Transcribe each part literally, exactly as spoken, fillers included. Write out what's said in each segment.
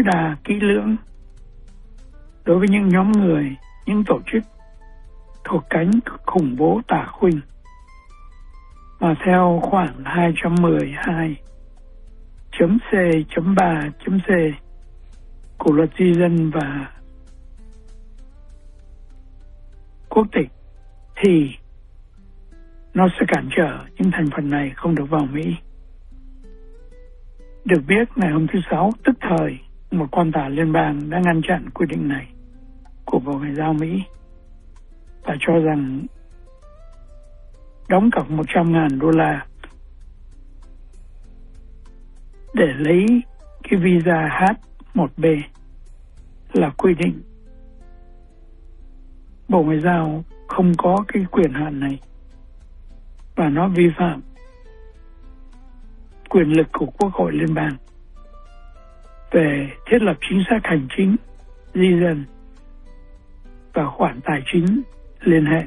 tối đa kỹ lưỡng đối với những nhóm người, những tổ chức thuộc cánh khủng bố tà khuynh mà theo khoảng hai trăm mười hai chấm C chấm ba chấm C của luật di dân và quốc tịch thì nó sẽ cản trở những thành phần này không được vào Mỹ. Được biết, ngày hôm thứ Sáu, tức thời, một quan tòa liên bang đã ngăn chặn quy định này của Bộ Ngoại giao Mỹ và cho rằng đóng cọc một trăm ngàn đô la để lấy cái visa H một B là quy định Bộ Ngoại giao không có cái quyền hạn này và nó vi phạm quyền lực của Quốc hội Liên bang về thiết lập chính sách hành chính, di dân và khoản tài chính liên hệ.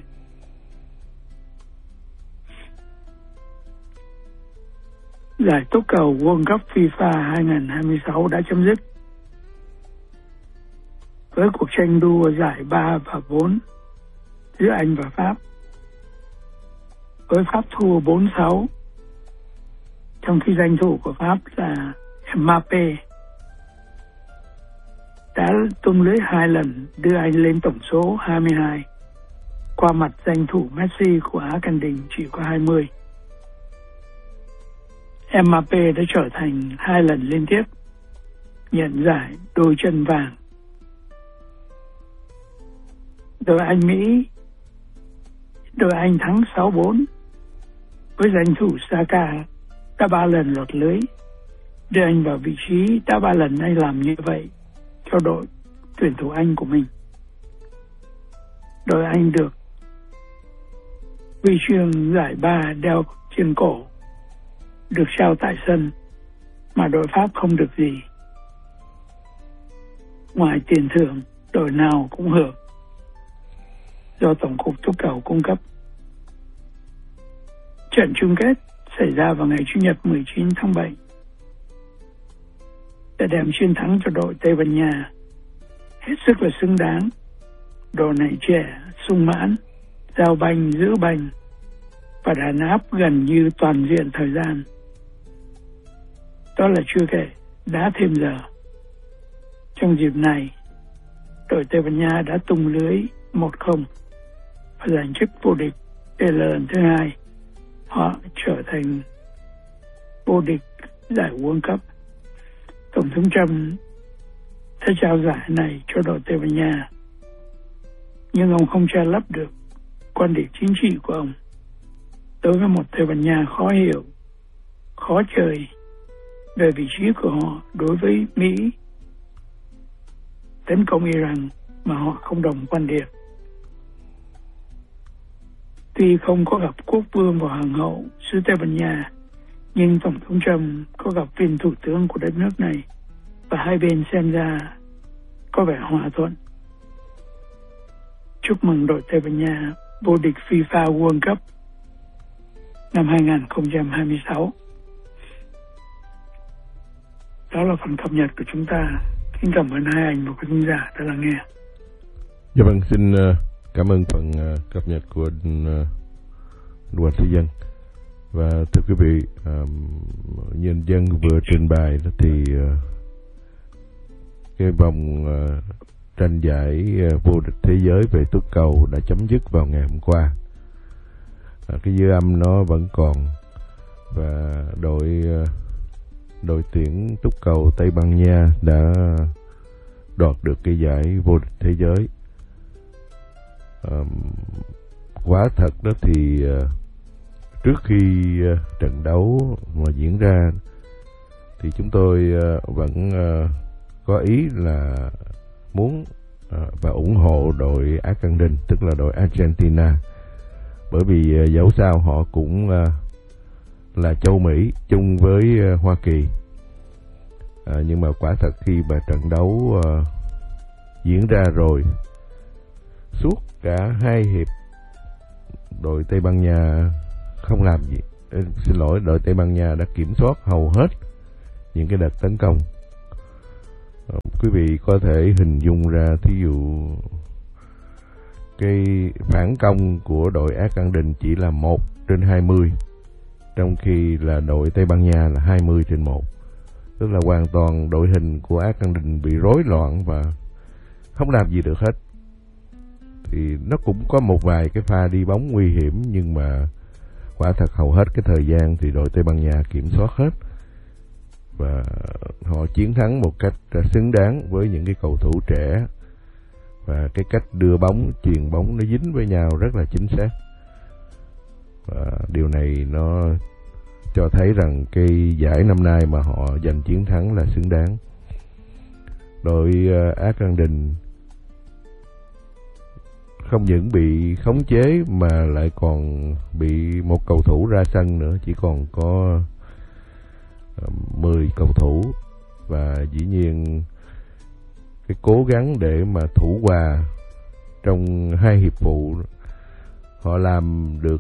Giải túc cầu World Cup FIFA hai không hai sáu đã chấm dứt với cuộc tranh đua giải ba và bốn giữa Anh và Pháp, với Pháp thua bốn sáu, trong khi danh thủ của Pháp là Mbappé đã tung lưới hai lần đưa Anh lên tổng số hai mươi hai, qua mặt danh thủ Messi của Argentina chỉ có hai mươi. Mbappé đã trở thành hai lần liên tiếp nhận giải đôi chân vàng. Đội Anh Mỹ, đội Anh thắng sáu bốn với danh thủ Saka đã ba lần lọt lưới, đưa Anh vào vị trí đã ba lần Anh làm như vậy cho đội tuyển thủ Anh của mình. Đội Anh được huy chương giải ba đeo trên cổ được trao tại sân, mà đội Pháp không được gì. Ngoài tiền thưởng, đội nào cũng hưởng do Tổng cục Túc cầu cung cấp. Trận chung kết xảy ra vào ngày Chủ nhật mười chín tháng bảy đã đem chiến thắng cho đội Tây Ban Nha hết sức là xứng đáng. Đội này trẻ, sung mãn, giao banh, giữ banh và đàn áp gần như toàn diện thời gian. Đó là chưa kể đá thêm giờ. Trong dịp này, đội Tây Ban Nha đã tung lưới một không và giành chức vô địch. Đây là lần thứ hai họ trở thành vô địch giải World Cup. Tổng thống Trump đã trao giải này cho đội Tây Ban Nha, nhưng ông không che lấp được quan điểm chính trị của ông đối với một Tây Ban Nha khó hiểu, khó chơi về vị trí của họ đối với Mỹ tấn công Iran mà họ không đồng quan điểm. Tuy không có gặp quốc vương và hoàng hậu xứ Tây Ban Nha, nhưng Tổng thống Trump có gặp viên thủ tướng của đất nước này và hai bên xem ra có vẻ hòa thuận. Chúc mừng đội Tây Ban Nha vô địch FIFA World Cup năm hai không hai sáu. Đó là phần cập nhật của chúng ta. Xin cảm ơn hai anh và quý khán giả đã lắng nghe. Dạ vâng, xin uh, cảm ơn phần uh, cập nhật của uh, Đoàn Thế Dân. Và thưa quý vị, um, nhân dân vừa trình bày đó thì uh, cái vòng uh, tranh giải uh, vô địch thế giới về túc cầu đã chấm dứt vào ngày hôm qua. Uh, cái dư âm nó vẫn còn và đội uh, đội tuyển túc cầu Tây Ban Nha đã đoạt được cái giải vô địch thế giới. Um, quá thật đó thì uh, trước khi uh, trận đấu mà diễn ra thì chúng tôi uh, vẫn uh, có ý là muốn uh, và ủng hộ đội Argentina, tức là đội Argentina, bởi vì uh, dẫu sao họ cũng uh, là châu Mỹ chung với uh, Hoa Kỳ. À, nhưng mà quả thật khi mà trận đấu uh, diễn ra rồi, suốt cả hai hiệp đội Tây Ban Nha không làm gì. Ê, xin lỗi, đội Tây Ban Nha đã kiểm soát hầu hết những cái đợt tấn công. quý vị có thể hình dung ra, thí dụ cái phản công của đội Argentina chỉ là một trên hai mươi, trong khi là đội Tây Ban Nha là hai mươi trên một. Tức là hoàn toàn đội hình của Argentina bị rối loạn và không làm gì được hết. Thì nó cũng có một vài cái pha đi bóng nguy hiểm, nhưng mà quả thật hầu hết cái thời gian thì đội Tây Ban Nha kiểm soát hết. Và họ chiến thắng một cách xứng đáng với những cái cầu thủ trẻ. Và cái cách đưa bóng, chuyền bóng nó dính với nhau rất là chính xác. Và điều này nó cho thấy rằng cái giải năm nay mà họ giành chiến thắng là xứng đáng. Đội Argentina không những bị khống chế mà lại còn bị một cầu thủ ra sân nữa, chỉ còn có mười cầu thủ. Và dĩ nhiên cái cố gắng để mà thủ hòa trong hai hiệp phụ, họ làm được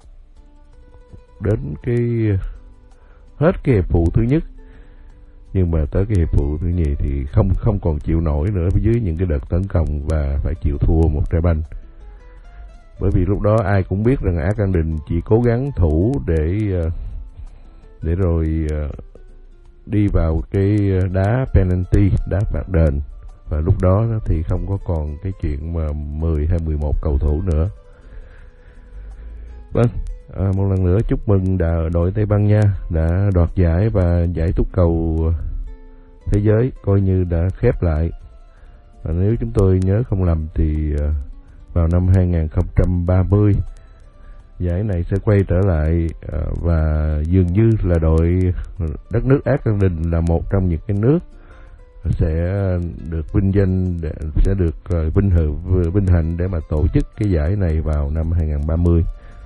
đến cái hết cái hiệp phụ thứ nhất, nhưng mà tới cái hiệp phụ thứ nhì thì không không còn chịu nổi nữa dưới những cái đợt tấn công và phải chịu thua một trái banh. Bởi vì lúc đó ai cũng biết rằng Argentina chỉ cố gắng thủ để để rồi đi vào cái đá penalty, đá phạt đền, và lúc đó thì không có còn cái chuyện mà mười hay mười một cầu thủ nữa. Vâng, à, một lần nữa chúc mừng đội Tây Ban Nha đã đoạt giải, và giải túc cầu thế giới coi như đã khép lại. Và nếu chúng tôi nhớ không lầm thì vào năm hai không ba mươi giải này sẽ quay trở lại, và dường như là đội đất nước Argentina là một trong những cái nước sẽ được vinh danh, sẽ được vinh dự vinh hạnh để mà tổ chức cái giải này vào năm hai không ba mươi.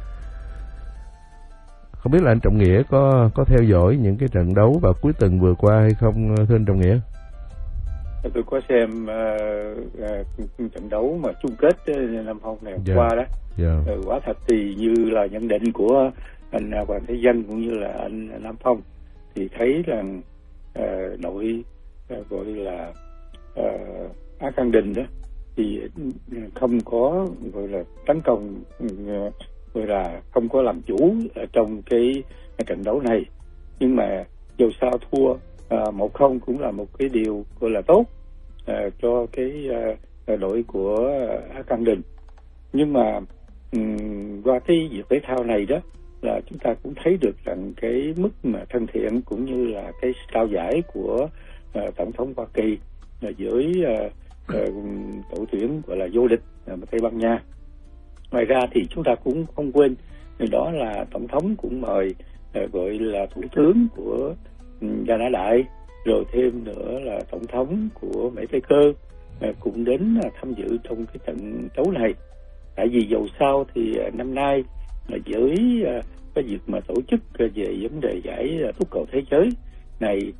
Không biết là anh Trọng Nghĩa có có theo dõi những cái trận đấu vào cuối tuần vừa qua hay không, thưa anh Trọng Nghĩa? Tôi có xem uh, uh, trận đấu mà chung kết năm hôm ngày hôm yeah. qua đó. Yeah. Uh, quả thật thì như là nhận định của anh Hoàng Thế Dân cũng như là anh Nam Phong, thì thấy rằng uh, đội uh, gọi là uh, Argentina đó thì không có gọi là tấn công, uh, gọi là không có làm chủ ở trong cái, cái trận đấu này. Nhưng mà dù sao thua À, một không cũng là một cái điều gọi là tốt à, cho cái à, đội của Argentina. Nhưng mà um, qua cái việc thể thao này đó là chúng ta cũng thấy được rằng cái mức mà thân thiện cũng như là cái trao giải của à, tổng thống Hoa Kỳ à, với à, à, đội tuyển gọi là vô địch à, Tây Ban Nha. Ngoài ra thì chúng ta cũng không quên đó là tổng thống cũng mời à, gọi là thủ tướng của Gia Nã Đại, rồi thêm nữa là tổng thống của Mễ Tây Cơ cũng đến tham dự trong cái trận đấu này. Tại vì dầu sao thì năm nay là với cái việc mà tổ chức về vấn đề giải túc cầu thế giới này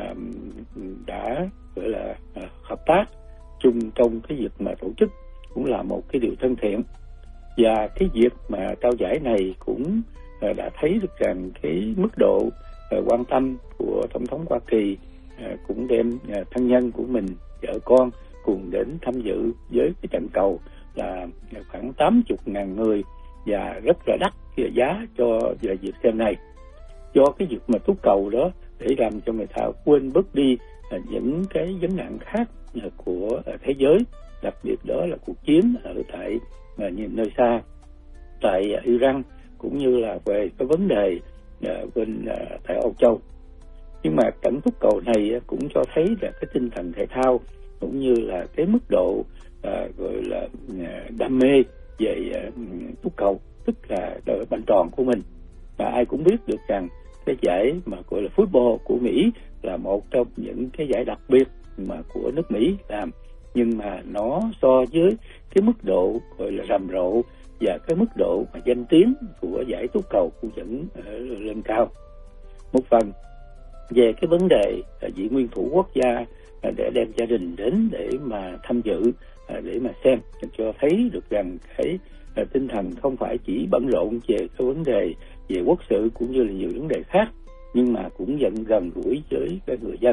đã gọi là hợp tác chung trong cái việc mà tổ chức cũng là một cái điều thân thiện. Và cái việc mà trao giải này cũng đã thấy được rằng cái mức độ quan tâm của tổng thống Hoa Kỳ cũng đem thân nhân của mình, vợ con cùng đến tham dự với cái trận cầu là khoảng tám mươi ngàn người, và rất là đắt cái giá cho việc xem này. Do cái việc mà túc cầu đó để làm cho người ta quên bớt đi những cái vấn nạn khác của thế giới, đặc biệt đó là cuộc chiến ở tại nơi xa, tại Iran, cũng như là về cái vấn đề bên tại Âu Châu. Nhưng mà trận túc cầu này cũng cho thấy là cái tinh thần thể thao cũng như là cái mức độ à, gọi là đam mê về à, túc cầu, tức là đội banh tròn của mình. Và ai cũng biết được rằng cái giải mà gọi là football của Mỹ là một trong những cái giải đặc biệt mà của nước Mỹ làm, nhưng mà nó so với cái mức độ gọi là rầm rộ và cái mức độ mà danh tiếng của giải túc cầu cũng vẫn lên cao. Một phần về cái vấn đề vị nguyên thủ quốc gia để đem gia đình đến để mà tham dự, để mà xem, cho thấy được rằng cái tinh thần không phải chỉ bận rộn về cái vấn đề về quốc sự cũng như là nhiều vấn đề khác, nhưng mà cũng dần gần gũi với cái người dân.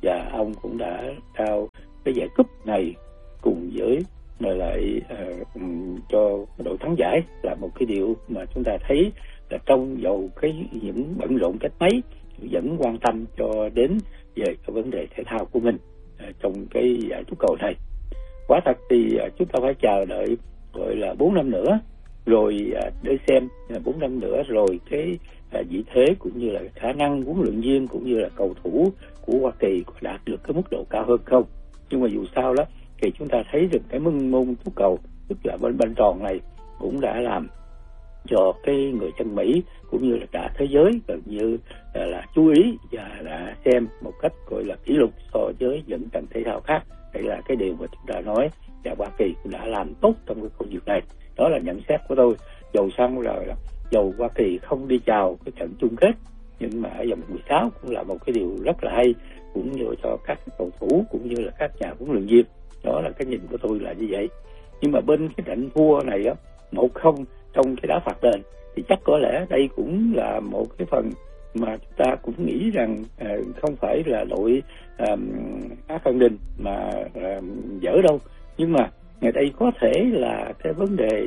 và ông cũng đã trao cái giải cúp này cùng với lại uh, cho đội thắng giải, là một cái điều mà chúng ta thấy là trong dầu cái những bận rộn cách mấy vẫn quan tâm cho đến về cái vấn đề thể thao của mình uh, trong cái giải túc cầu này. Quả thật thì uh, chúng ta phải chờ đợi gọi là bốn năm nữa rồi uh, để xem bốn năm nữa rồi cái uh, vị thế cũng như là khả năng huấn luyện viên cũng như là cầu thủ của Hoa Kỳ có đạt được cái mức độ cao hơn không. Nhưng mà dù sao đó thì chúng ta thấy được cái môn môn túc cầu, tức là bên bên tròn này, cũng đã làm cho cái người dân Mỹ cũng như là cả thế giới gần như là, là chú ý và đã xem một cách gọi là kỷ lục so với những trận thể thao khác. Đây là cái điều mà chúng ta nói, và Hoa Kỳ cũng đã làm tốt trong cái công việc này. Đó là nhận xét của tôi. Dầu xong rồi là dầu Hoa Kỳ không đi chào cái trận chung kết, nhưng mà ở vòng mười sáu cũng là một cái điều rất là hay, cũng như cho các cầu thủ cũng như là các nhà huấn luyện viên. Đó là cái nhìn của tôi là như vậy. Nhưng mà bên cái trận thua này á, một không trong cái đá phạt đền, thì chắc có lẽ đây cũng là một cái phần mà chúng ta cũng nghĩ rằng uh, không phải là đội um, Argentina mà uh, dở đâu. Nhưng mà ngày đây có thể là cái vấn đề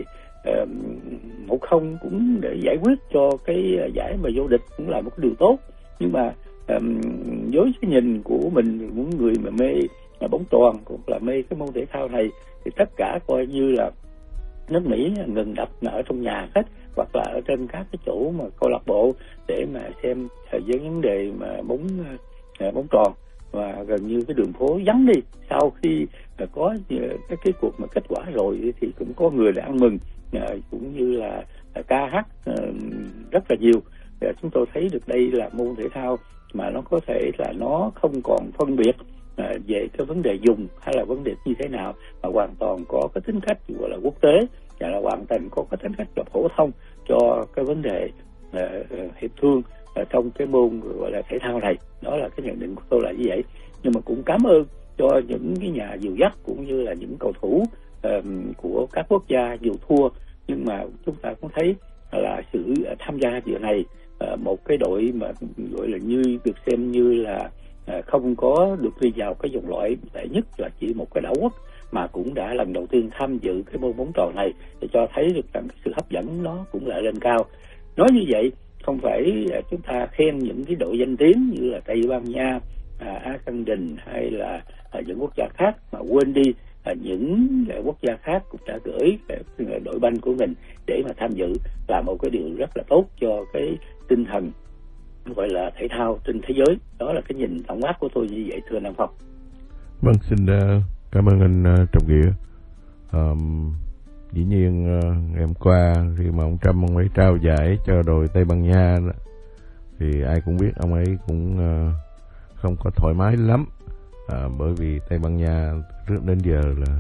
một không cũng để giải quyết cho cái giải mà vô địch cũng là một cái điều tốt. Nhưng mà um, với cái nhìn của mình, những người mà mê bóng tròn cũng là mê cái môn thể thao này, thì tất cả coi như là nước Mỹ ngừng đập ở trong nhà hết, hoặc là ở trên các cái chỗ mà câu lạc bộ để mà xem với vấn đề mà bóng bóng tròn, và gần như cái đường phố vắng đi. Sau khi có cái cái cuộc mà kết quả rồi thì cũng có người đã ăn mừng, cũng như là ca hát rất là nhiều. Để chúng tôi thấy được đây là môn thể thao mà nó có thể là nó không còn phân biệt về cái vấn đề dùng hay là vấn đề như thế nào, mà hoàn toàn có cái tính cách gọi là quốc tế, và là hoàn toàn có cái tính cách là phổ thông cho cái vấn đề uh, hiệp thương uh, trong cái môn gọi là thể thao này. Đó là cái nhận định của tôi là như vậy. Nhưng mà cũng cảm ơn cho những cái nhà dìu dắt cũng như là những cầu thủ uh, của các quốc gia dù thua, nhưng mà chúng ta cũng thấy là sự tham gia điều này, uh, một cái đội mà gọi là như được xem như là uh, không có được đi vào cái vòng loại tệ nhất, là chỉ một cái đảo quốc mà cũng đã lần đầu tiên tham dự cái môn bóng tròn này, để cho thấy được rằng sự hấp dẫn nó cũng lại lên cao. Nói như vậy không phải chúng ta khen những cái đội danh tiếng như là Tây Ban Nha, à, Argentina hay là à, những quốc gia khác, mà quên đi à, những à, quốc gia khác cũng đã gửi à, đội banh của mình để mà tham dự, là một cái điều rất là tốt cho cái tinh thần gọi là thể thao trên thế giới. Đó là cái nhìn tổng quát của tôi như vậy, thưa Nam Phong. Vâng, xin uh, cảm ơn anh uh, Trọng Nghĩa. Um, dĩ nhiên uh, ngày hôm qua khi mà ông Trump ông ấy trao giải cho đội Tây Ban Nha đó, thì ai cũng biết ông ấy cũng uh, không có thoải mái lắm, uh, bởi vì Tây Ban Nha trước đến giờ là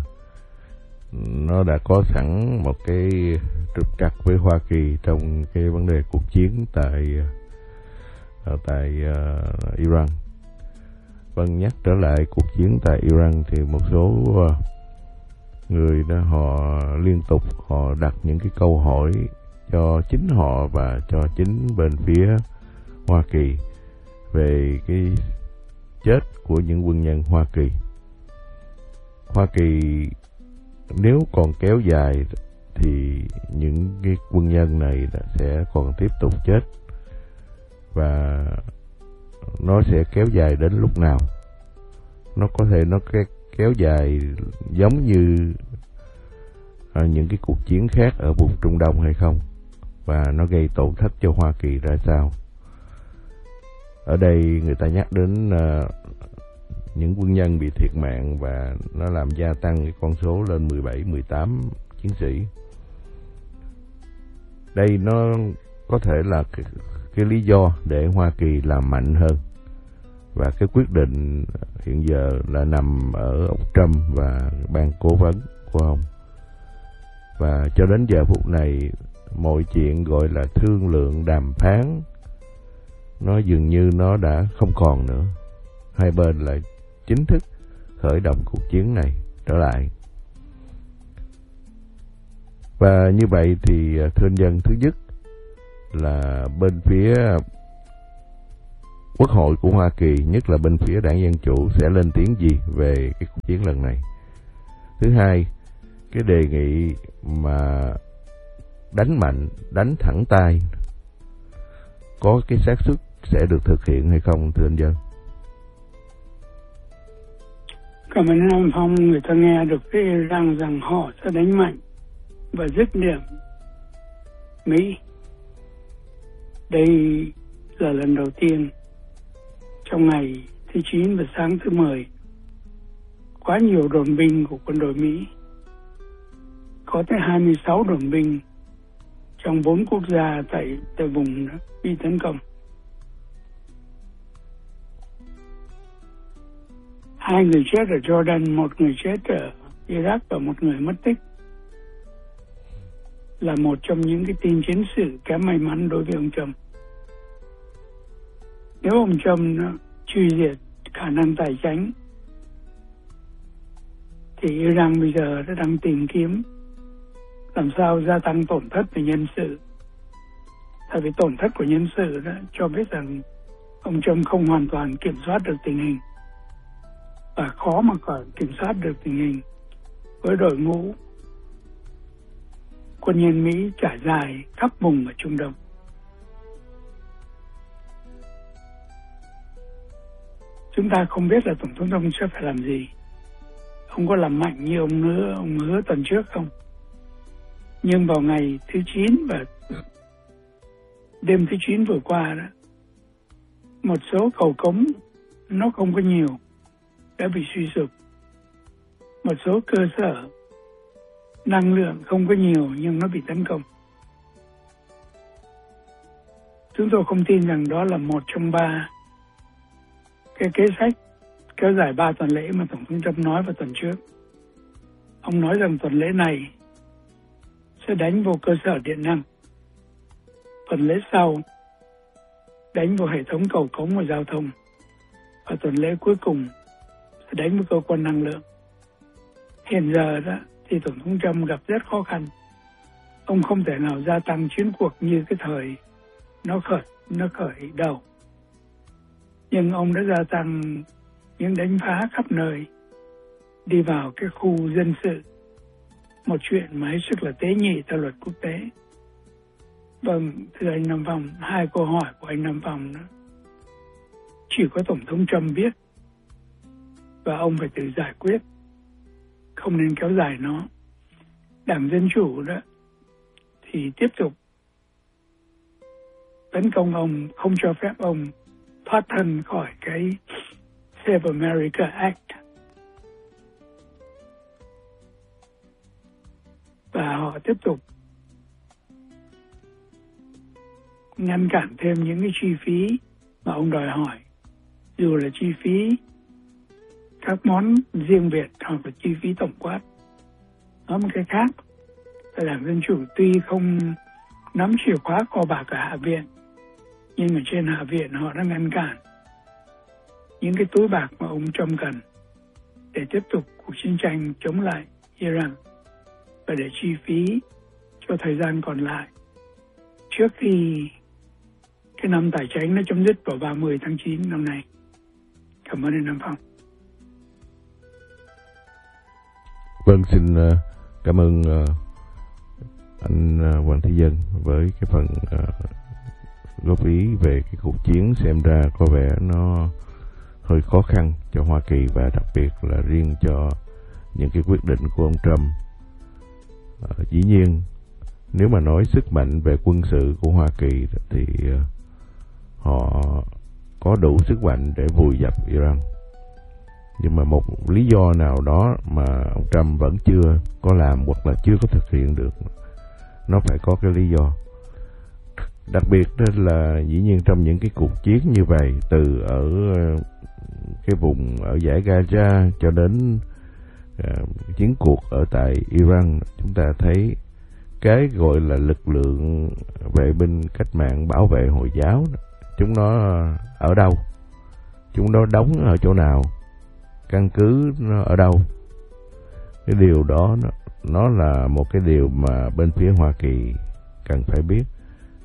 nó đã có sẵn một cái trục trặc với Hoa Kỳ trong cái vấn đề cuộc chiến tại uh, tại uh, Iran. Vâng, nhắc trở lại cuộc chiến tại Iran thì một số uh, người đó họ liên tục họ đặt những cái câu hỏi cho chính họ và cho chính bên phía Hoa Kỳ về cái chết của những quân nhân Hoa Kỳ. Hoa Kỳ nếu còn kéo dài thì những cái quân nhân này sẽ còn tiếp tục chết, và nó sẽ kéo dài đến lúc nào? Nó có thể nó kéo dài giống như à, những cái cuộc chiến khác ở vùng Trung Đông hay không? Và nó gây tổn thất cho Hoa Kỳ ra sao? Ở đây người ta nhắc đến à, những quân nhân bị thiệt mạng, và nó làm gia tăng cái con số lên mười bảy, mười tám chiến sĩ. Đây nó có thể là cái, cái lý do để Hoa Kỳ làm mạnh hơn. Và cái quyết định hiện giờ là nằm ở ông Trump và ban cố vấn của ông. Và cho đến giờ phút này, mọi chuyện gọi là thương lượng đàm phán nó dường như nó đã không còn nữa. Hai bên lại chính thức khởi động cuộc chiến này trở lại. Và như vậy thì thưa anh dân, thứ nhất là bên phía Quốc hội của Hoa Kỳ, nhất là bên phía đảng Dân Chủ, sẽ lên tiếng gì về cái cuộc chiến lần này? Thứ hai, cái đề nghị mà đánh mạnh, đánh thẳng tay, có cái xác suất sẽ được thực hiện hay không, thưa anh Dân? Cảm ơn Nam Phong, người ta nghe được cái rằng rằng họ sẽ đánh mạnh và dứt điểm Mỹ. Đây là lần đầu tiên trong ngày thứ chín và sáng thứ mười, quá nhiều đồn binh của quân đội Mỹ, có tới hai mươi sáu đồn binh trong bốn quốc gia tại, tại vùng đó bị tấn công. Hai người chết ở Jordan, một người chết ở Iraq và một người mất tích, là một trong những cái tin chiến sự kém may mắn đối với ông Trump. Nếu ông Trump nó truy diệt khả năng tài chính, thì Iran bây giờ đã đang tìm kiếm làm sao gia tăng tổn thất về nhân sự. Tại vì tổn thất của nhân sự đó cho biết rằng ông Trump không hoàn toàn kiểm soát được tình hình, và khó mà còn kiểm soát được tình hình với đội ngũ quân nhân Mỹ trải dài khắp vùng ở Trung Đông. Chúng ta không biết là Tổng thống Trump sẽ phải làm gì. Ông có làm mạnh như ông hứa, ông hứa tuần trước không? Nhưng vào ngày thứ chín và đêm thứ chín vừa qua đó, một số cầu cống nó không có nhiều đã bị suy sụp. Một số cơ sở năng lượng không có nhiều nhưng nó bị tấn công. Chúng tôi không tin rằng đó là một trong ba cái kế sách kéo dài ba tuần lễ mà Tổng thống Trump nói vào tuần trước. Ông nói rằng tuần lễ này sẽ đánh vô cơ sở điện năng, tuần lễ sau đánh vào hệ thống cầu cống và giao thông, và tuần lễ cuối cùng sẽ đánh vào cơ quan năng lượng. Hiện giờ đó thì Tổng thống Trump gặp rất khó khăn. Ông không thể nào gia tăng chiến cuộc như cái thời nó khởi, nó khởi đầu. Nhưng ông đã gia tăng những đánh phá khắp nơi, đi vào cái khu dân sự, một chuyện mà hết sức là tế nhị theo luật quốc tế. Vâng, thưa anh Nam Phong, hai câu hỏi của anh Nam Phong đó chỉ có Tổng thống Trump biết, và ông phải tự giải quyết, không nên kéo dài nó. Đảng Dân Chủ đó thì tiếp tục tấn công ông, không cho phép ông thoát thân khỏi cái Save America Act, và họ tiếp tục ngăn cản thêm những cái chi phí mà ông đòi hỏi, dù là chi phí các món riêng biệt hoặc là chi phí tổng quát. Nói một cái khác là Đảng Dân Chủ tuy không nắm chìa khóa kho bạc ở Hạ viện, nhưng ở trên Hạ viện họ đã ngăn cản những cái túi bạc mà ông Trump cần để tiếp tục cuộc chiến tranh chống lại Iran, và để chi phí cho thời gian còn lại trước khi cái năm tài chính nó chấm dứt vào ba mươi tháng chín năm nay. Cảm ơn anh Nam Phong. Vâng, xin uh, cảm ơn uh, anh uh, Hoàng Thế Dân với cái phần uh, góp ý về cái cuộc chiến xem ra có vẻ nó hơi khó khăn cho Hoa Kỳ, và đặc biệt là riêng cho những cái quyết định của ông Trump. Uh, dĩ nhiên nếu mà nói sức mạnh về quân sự của Hoa Kỳ thì uh, họ có đủ sức mạnh để vùi dập Iran. Nhưng mà một lý do nào đó mà ông Trump vẫn chưa có làm hoặc là chưa có thực hiện được, nó phải có cái lý do. Đặc biệt đó là dĩ nhiên trong những cái cuộc chiến như vậy, từ ở cái vùng ở dải Gaza cho đến uh, chiến cuộc ở tại Iran, chúng ta thấy cái gọi là lực lượng vệ binh cách mạng bảo vệ Hồi giáo, chúng nó ở đâu, chúng nó đóng ở chỗ nào, căn cứ nó ở đâu. Cái điều đó nó, nó là một cái điều mà bên phía Hoa Kỳ cần phải biết.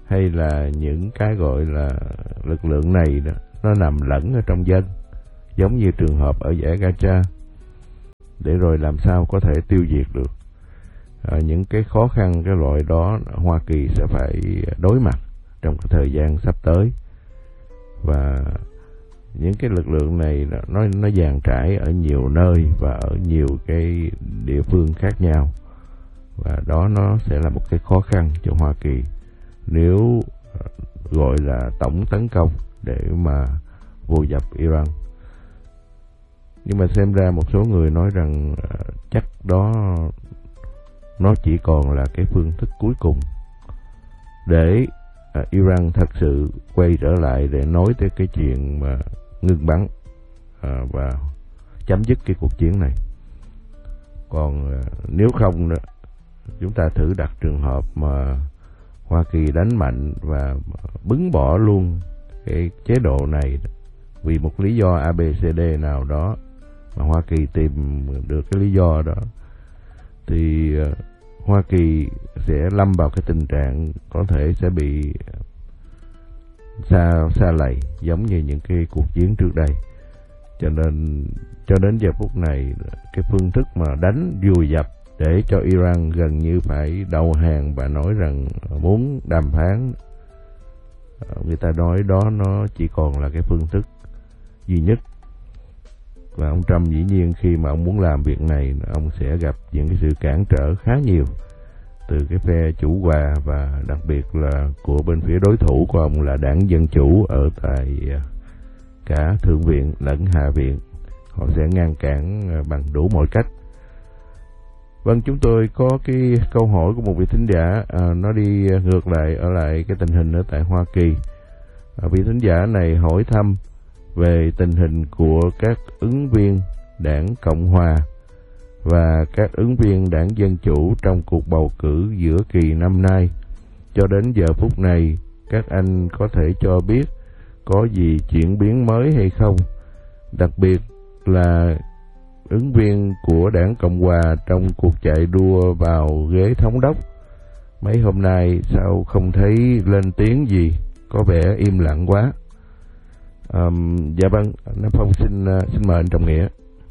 hay là những cái gọi là lực lượng này đó, nó nằm lẫn ở trong dân, giống như trường hợp ở dãy Gaza, để rồi làm sao có thể tiêu diệt được. À, những cái khó khăn cái loại đó Hoa Kỳ sẽ phải đối mặt trong cái thời gian sắp tới, và những cái lực lượng này nó nó dàn trải ở nhiều nơi và ở nhiều cái địa phương khác nhau, và đó nó sẽ là một cái khó khăn cho Hoa Kỳ nếu gọi là tổng tấn công để mà vô dập Iran. Nhưng mà xem ra một số người nói rằng chắc đó nó chỉ còn là cái phương thức cuối cùng để uh, Iran thật sự quay trở lại để nói tới cái chuyện mà ngừng bắn uh, và chấm dứt cái cuộc chiến này. Còn uh, nếu không nữa, chúng ta thử đặt trường hợp mà Hoa Kỳ đánh mạnh và bứng bỏ luôn cái chế độ này vì một lý do a bê xê đê nào đó, mà Hoa Kỳ tìm được cái lý do đó, thì uh, Hoa Kỳ sẽ lâm vào cái tình trạng có thể sẽ bị xa xa lầy giống như những cái cuộc chiến trước đây. Cho nên cho đến giờ phút này, cái phương thức mà đánh vùi dập để cho Iran gần như phải đầu hàng và nói rằng muốn đàm phán, người ta nói đó nó chỉ còn là cái phương thức duy nhất. Và ông Trump dĩ nhiên khi mà ông muốn làm việc này, ông sẽ gặp những cái sự cản trở khá nhiều từ cái phe chủ hòa, và đặc biệt là của bên phía đối thủ của ông là đảng Dân Chủ ở tại cả Thượng viện lẫn Hạ viện. Họ sẽ ngăn cản bằng đủ mọi cách. Vâng, chúng tôi có cái câu hỏi của một vị thính giả, à, nó đi ngược lại ở lại cái tình hình ở tại Hoa Kỳ. À, vị thính giả này hỏi thăm về tình hình của các ứng viên đảng Cộng Hòa và các ứng viên đảng Dân Chủ trong cuộc bầu cử giữa kỳ năm nay. Cho đến giờ phút này, các anh có thể cho biết có gì chuyển biến mới hay không? Đặc biệt là ứng viên của đảng Cộng Hòa trong cuộc chạy đua vào ghế thống đốc, mấy hôm nay sao không thấy lên tiếng gì, có vẻ im lặng quá. Um, dạ vâng, Nam Phong xin xin mời anh Trọng Nghĩa.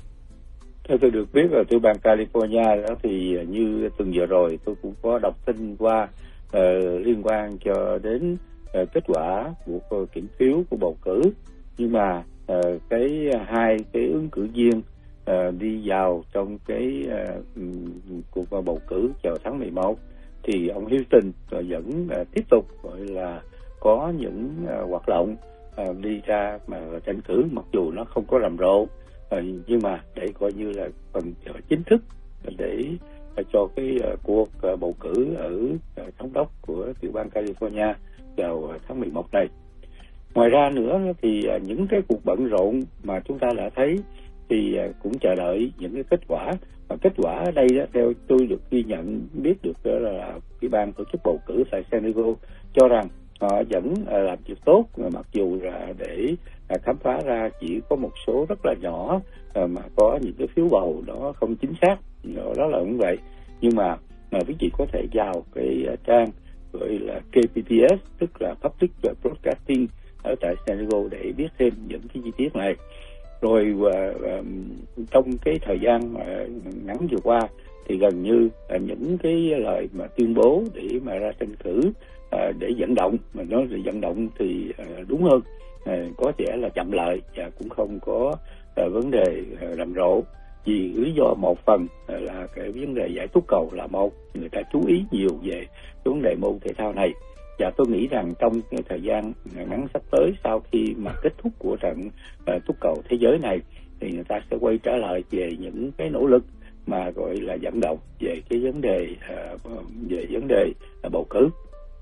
Theo tôi được biết là tiểu bang California đó thì như tuần vừa rồi tôi cũng có đọc tin qua uh, liên quan cho đến uh, kết quả của uh, kiểm phiếu của bầu cử, nhưng mà uh, cái uh, hai cái ứng cử viên uh, đi vào trong cái uh, cuộc bầu cử vào tháng mười một thì ông Houston uh, vẫn uh, tiếp tục gọi là có những uh, hoạt động uh, đi ra mà tranh cử, mặc dù nó không có rầm rộ. À, nhưng mà để coi như là phần chính thức để cho cái uh, cuộc uh, bầu cử ở uh, thống đốc của tiểu bang California vào uh, tháng mười một này. Ngoài ra nữa thì uh, những cái cuộc bận rộn mà chúng ta đã thấy thì uh, cũng chờ đợi những cái kết quả. Và kết quả ở đây đó, theo tôi được ghi nhận biết được đó là ủy ban tổ chức bầu cử tại San Diego cho rằng họ vẫn uh, làm việc tốt, mặc dù là để uh, khám phá ra chỉ có một số rất là nhỏ uh, mà có những cái phiếu bầu đó không chính xác, đó là như vậy. Nhưng mà uh, quý vị có thể vào cái uh, trang gọi là K P B S, tức là Public Broadcasting ở tại San Diego để biết thêm những cái chi tiết này. Rồi uh, uh, trong cái thời gian uh, ngắn vừa qua thì gần như uh, những cái lời mà tuyên bố để mà ra tranh cử uh, để vận động, mà nói là vận động thì uh, đúng hơn, uh, có vẻ là chậm lại và cũng không có uh, vấn đề uh, rầm rộ. Vì lý do một phần uh, là cái vấn đề giải túc cầu là một, người ta chú ý nhiều về vấn đề môn thể thao này. Và tôi nghĩ rằng trong cái thời gian ngắn sắp tới, sau khi mà kết thúc của trận uh, túc cầu thế giới này, thì người ta sẽ quay trở lại về những cái nỗ lực mà gọi là vận động về cái vấn đề uh, về vấn đề uh, bầu cử.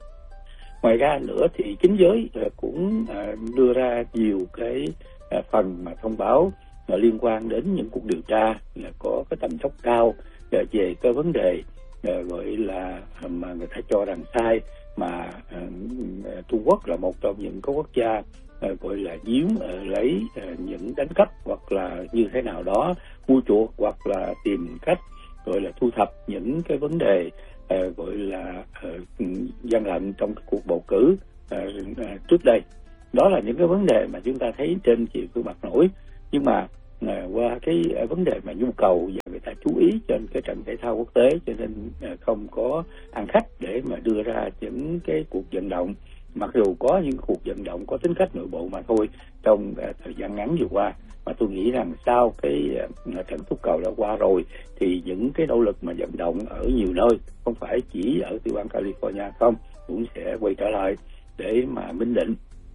Ngoài ra nữa thì chính giới uh, cũng uh, đưa ra nhiều cái uh, phần mà thông báo uh, liên quan đến những cuộc điều tra là có cái tầm sốc cao uh, về cái vấn đề uh, gọi là uh, mà người ta cho rằng sai, mà uh, Trung Quốc là một trong những cái quốc gia uh, gọi là giếm uh, lấy uh, những đánh cắp hoặc là như thế nào đó mua chuộc hoặc là tìm cách gọi là thu thập những cái vấn đề uh, gọi là uh, gian lận trong cái cuộc bầu cử uh, uh, trước đây. Đó là những cái vấn đề mà chúng ta thấy trên nhiều gương mặt nổi, nhưng mà uh, qua cái uh, vấn đề mà nhu cầu và người ta chú ý trên cái trận thể thao quốc tế, cho nên uh, không có ăn khách để mà đưa ra những cái cuộc vận động, mặc dù có những cuộc vận động có tính cách nội bộ mà thôi trong uh, thời gian ngắn vừa qua. Mà tôi nghĩ rằng sau cái uh, trận túc cầu đã qua rồi thì những cái nỗ lực mà vận động ở nhiều nơi, không phải chỉ ở tiểu bang California không, cũng sẽ quay trở lại để mà minh định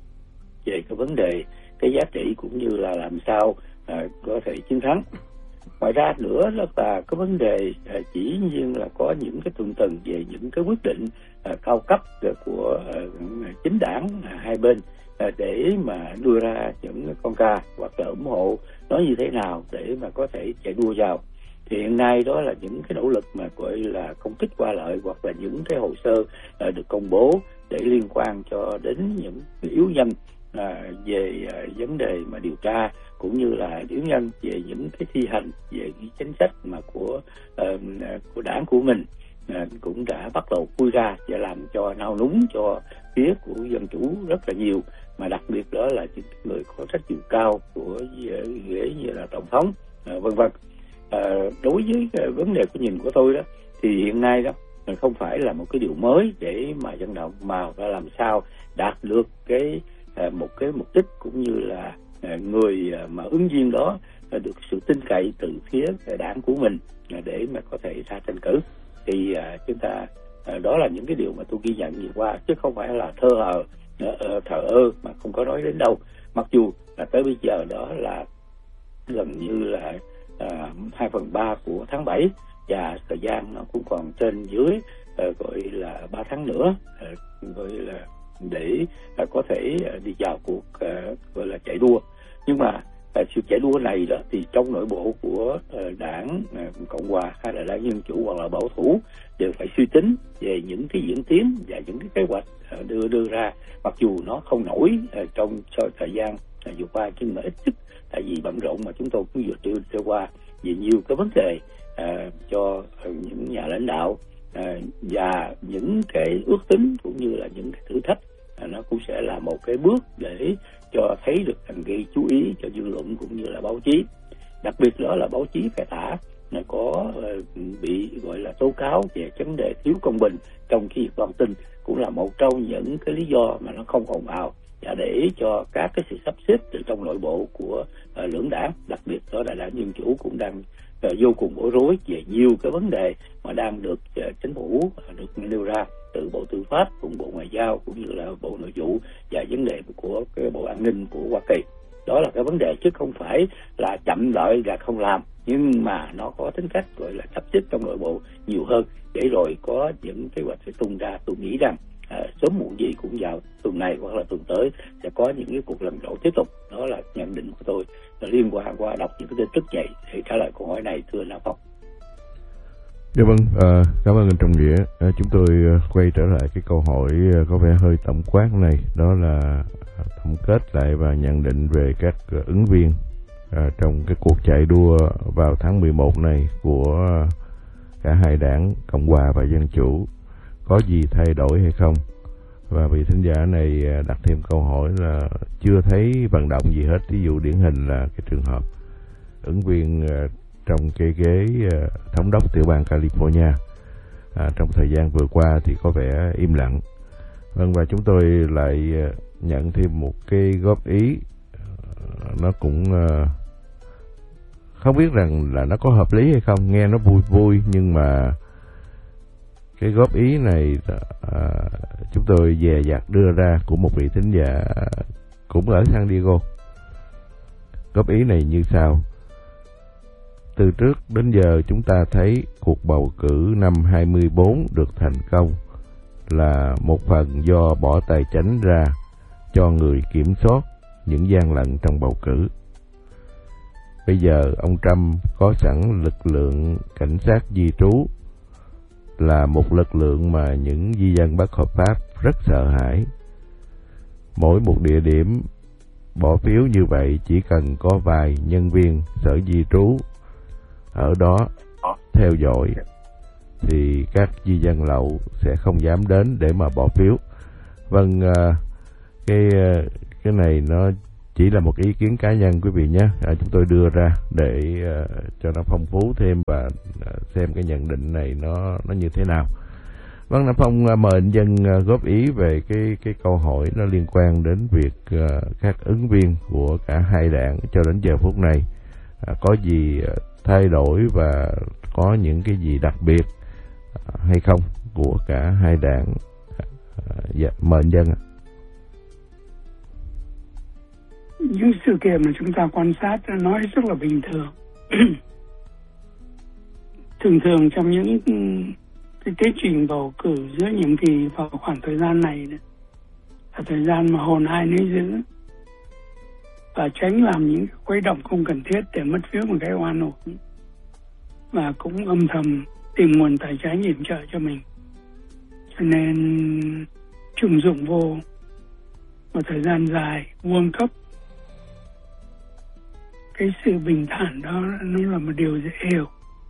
về cái vấn đề cái giá trị cũng như là làm sao uh, có thể chiến thắng. Ngoài ra nữa là cái vấn đề uh, chỉ nhiên là có những cái tuần từng về những cái quyết định uh, cao cấp của uh, chính đảng uh, hai bên uh, để mà đưa ra những con ca hoặc là ủng hộ nó như thế nào để mà có thể chạy đua vào. Thì hiện nay đó là những cái nỗ lực mà gọi là công kích qua lợi hoặc là những cái hồ sơ uh, được công bố để liên quan cho đến những yếu nhân À, về à, vấn đề mà điều tra cũng như là yếu nhân về những cái thi hành về cái chính sách mà của à, của đảng của mình à, cũng đã bắt đầu khui ra và làm cho nao núng cho phía của dân chủ rất là nhiều, mà đặc biệt đó là những người có trách nhiệm cao của ghế như là tổng thống à, vân vân. À, đối với cái vấn đề của nhìn của tôi đó thì hiện nay đó không phải là một cái điều mới để mà vận động, mà phải làm sao đạt được cái một cái mục đích cũng như là người mà ứng viên đó được sự tin cậy từ phía đảng của mình để mà có thể ra tranh cử. Thì chúng ta đó là những cái điều mà tôi ghi nhận vừa qua, chứ không phải là thờ ơ thờ ơ mà không có nói đến đâu. Mặc dù là tới bây giờ đó là gần như là hai phần ba của tháng bảy và thời gian nó cũng còn trên dưới gọi là ba tháng nữa gọi là để uh, có thể uh, đi vào cuộc uh, gọi là chạy đua. Nhưng mà uh, sự chạy đua này đó thì trong nội bộ của uh, đảng uh, Cộng hòa hay là đảng Dân chủ hoặc là bảo thủ đều phải suy tính về những cái diễn tiến và những cái kế hoạch uh, đưa đưa ra, mặc dù nó không nổi uh, trong cho thời gian uh, vừa qua, nhưng mà ít nhất tại vì bận rộn mà chúng tôi cũng vừa đưa, đưa qua về nhiều cái vấn đề uh, cho uh, những nhà lãnh đạo uh, và những cái ước tính cũng như là những cái thử thách. Nó cũng sẽ là một cái bước để cho thấy được thành gây chú ý cho dư luận cũng như là báo chí. Đặc biệt đó là báo chí phải tả có bị gọi là tố cáo về vấn đề thiếu công bình trong cái việc loan tin, cũng là một trong những cái lý do mà nó không ồn ào và để cho các cái sự sắp xếp từ trong nội bộ của uh, lưỡng đảng, đặc biệt đó là đảng Dân chủ cũng đang uh, vô cùng bối rối về nhiều cái vấn đề mà đang được uh, chính phủ uh, được nêu ra từ Bộ Tư pháp, cũng Bộ Ngoại giao cũng như là Bộ Nội vụ và vấn đề của cái Bộ An ninh của Hoa Kỳ. Đó là cái vấn đề chứ không phải là chậm đợi là không làm, nhưng mà nó có tính cách gọi là sắp xếp trong nội bộ nhiều hơn để rồi có những kế hoạch sẽ tung ra. Tôi nghĩ rằng à, sớm muộn gì cũng vào tuần này hoặc là tuần tới sẽ có những cái cuộc lần rộ tiếp tục. Đó là nhận định của tôi là liên quan qua đọc những cái tin tức này để trả lời câu hỏi này, thưa Nam Phong. Dạ vâng, à, cảm ơn anh Trọng Nghĩa. À, chúng tôi quay trở lại cái câu hỏi có vẻ hơi tổng quát này, đó là tổng kết lại và nhận định về các ứng viên à, trong cái cuộc chạy đua vào tháng mười một này của cả hai đảng Cộng hòa và Dân chủ, có gì thay đổi hay không? Và vị thính giả này đặt thêm câu hỏi là chưa thấy vận động gì hết. Ví dụ điển hình là cái trường hợp ứng viên trong cái ghế thống đốc tiểu bang California à, trong thời gian vừa qua thì có vẻ im lặng. Vâng, và chúng tôi lại nhận thêm một cái góp ý, nó cũng không biết rằng là nó có hợp lý hay không, nghe nó vui vui nhưng mà cái góp ý này à, chúng tôi dè dặt đưa ra của một vị thính giả cũng ở San Diego. Góp ý này như sau: từ trước đến giờ chúng ta thấy cuộc bầu cử năm hai mươi bốn được thành công là một phần do bỏ tài chánh ra cho người kiểm soát những gian lận trong bầu cử. Bây giờ ông Trump có sẵn lực lượng cảnh sát di trú, là một lực lượng mà những di dân bất hợp pháp rất sợ hãi. Mỗi một địa điểm bỏ phiếu như vậy chỉ cần có vài nhân viên sở di trú ở đó theo dõi thì các di dân lậu sẽ không dám đến để mà bỏ phiếu. Vâng, cái cái này nó chỉ là một ý kiến cá nhân quý vị nhé, à, chúng tôi đưa ra để uh, cho nó phong phú thêm và uh, xem cái nhận định này nó nó như thế nào. Vâng, Nam Phong uh, mời anh Dân uh, góp ý về cái cái câu hỏi nó liên quan đến việc uh, các ứng viên của cả hai đảng cho đến giờ phút này uh, có gì uh, thay đổi và có những cái gì đặc biệt uh, hay không của cả hai đảng. Uh, dạ, mời anh Dân ạ. Những sự kiện mà chúng ta quan sát nói rất là bình thường. Thường thường trong những cái tiến trình bầu cử giữa nhiệm kỳ vào khoảng thời gian này là thời gian mà hồn ai nấy giữ, và tránh làm những khuấy động không cần thiết để mất phiếu một cái oan ổn, và cũng âm thầm tìm nguồn tài chính yểm trợ cho mình. Cho nên trùng dụng vô một thời gian dài World Cup, cái sự bình thản đó nó là một điều dễ hiểu.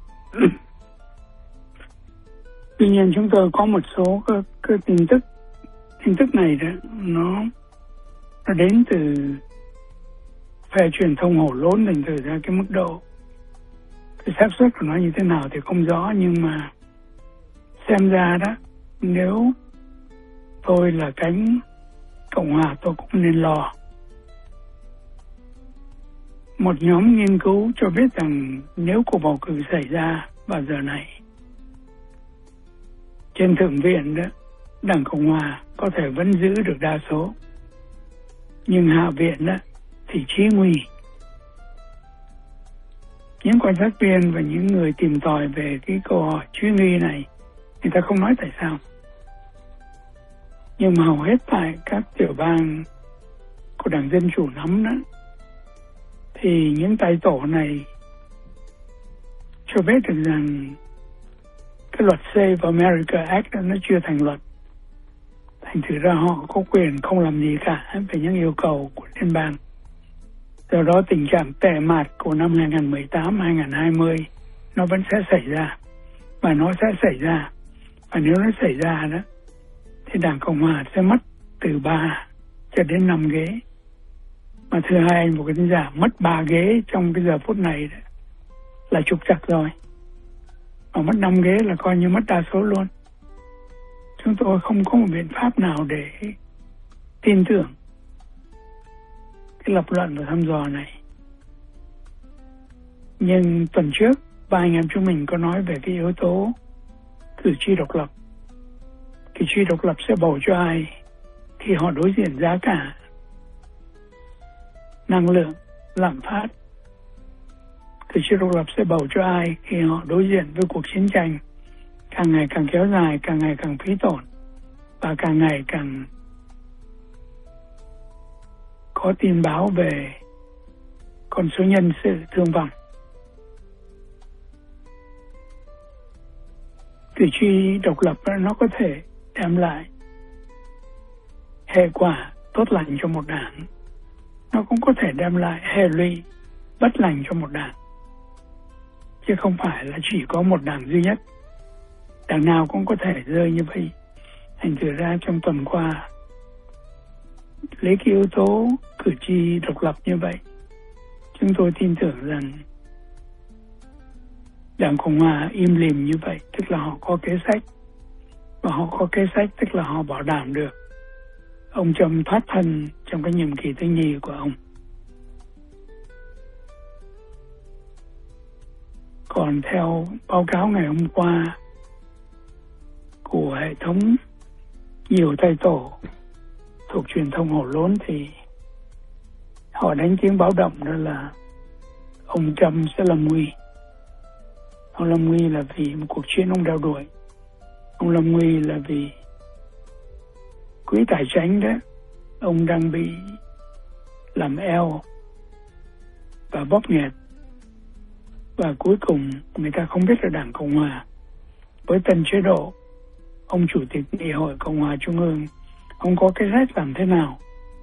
Tuy nhiên chúng tôi có một số cái, cái tin tức tin tức này đó nó nó đến từ phe truyền thông hổ lốn, thành thử ra cái mức độ cái xác suất của nó như thế nào thì không rõ, nhưng mà xem ra đó, nếu tôi là cánh Cộng hòa tôi cũng nên lo. Một nhóm nghiên cứu cho biết rằng nếu cuộc bầu cử xảy ra vào giờ này, trên Thượng viện đó, Đảng Cộng hòa có thể vẫn giữ được đa số, nhưng Hạ viện đó thì chí nguy. Những quan sát viên và những người tìm tòi về cái câu hỏi chí nguy này, người ta không nói tại sao. Nhưng mà hầu hết tại các tiểu bang của Đảng Dân Chủ nắm đó, thì những tay tổ này cho biết được rằng cái luật Save America Act nó chưa thành luật. Thành thử ra họ có quyền không làm gì cả về những yêu cầu của liên bang. Do đó tình trạng tệ mạt của năm hai không một tám hai không hai không nó vẫn sẽ xảy ra. Và nó sẽ xảy ra. Và nếu nó xảy ra đó, thì Đảng Cộng hòa sẽ mất từ ba cho đến năm ghế. Mà thưa hai anh một cái tin giả, mất ba ghế trong cái giờ phút này đó, là trục trặc rồi. Mà mất năm ghế là coi như mất đa số luôn. Chúng tôi không có một biện pháp nào để tin tưởng cái lập luận và thăm dò này. Nhưng tuần trước, ba anh em chúng mình có nói về cái yếu tố cử tri độc lập. Cử tri độc lập sẽ bầu cho ai khi họ đối diện giá cả, năng lượng, lạm phát. Cử tri độc lập sẽ bầu cho ai khi họ đối diện với cuộc chiến tranh càng ngày càng kéo dài, càng ngày càng phí tổn và càng ngày càng có tin báo về con số nhân sự thương vong. Cử tri độc lập nó có thể đem lại hệ quả tốt lành cho một đảng, nó cũng có thể đem lại hệ lụy bất lành cho một đảng, chứ không phải là chỉ có một đảng duy nhất. Đảng nào cũng có thể rơi như vậy. Thành thử ra trong tuần qua, lấy cái yếu tố cử tri độc lập như vậy, chúng tôi tin tưởng rằng Đảng Cộng hòa im lìm như vậy, tức là họ có kế sách. Và họ có kế sách tức là họ bảo đảm được ông Trump thoát thân trong cái nhiệm kỳ thứ nhì của ông. Còn theo báo cáo ngày hôm qua của hệ thống nhiều tay tổ thuộc truyền thông hổ lốn, thì họ đánh tiếng báo động đó là ông Trump sẽ lâm nguy. Ông lâm nguy là vì một cuộc chiến ông đeo đuổi. Ông lâm nguy là vì quỹ tài chính đó, ông đang bị làm eo và bóp nghẹt. Và cuối cùng người ta không biết là Đảng Cộng hòa với tân chế độ, ông Chủ tịch Nghị hội Cộng hòa Trung ương, ông có cái sách làm thế nào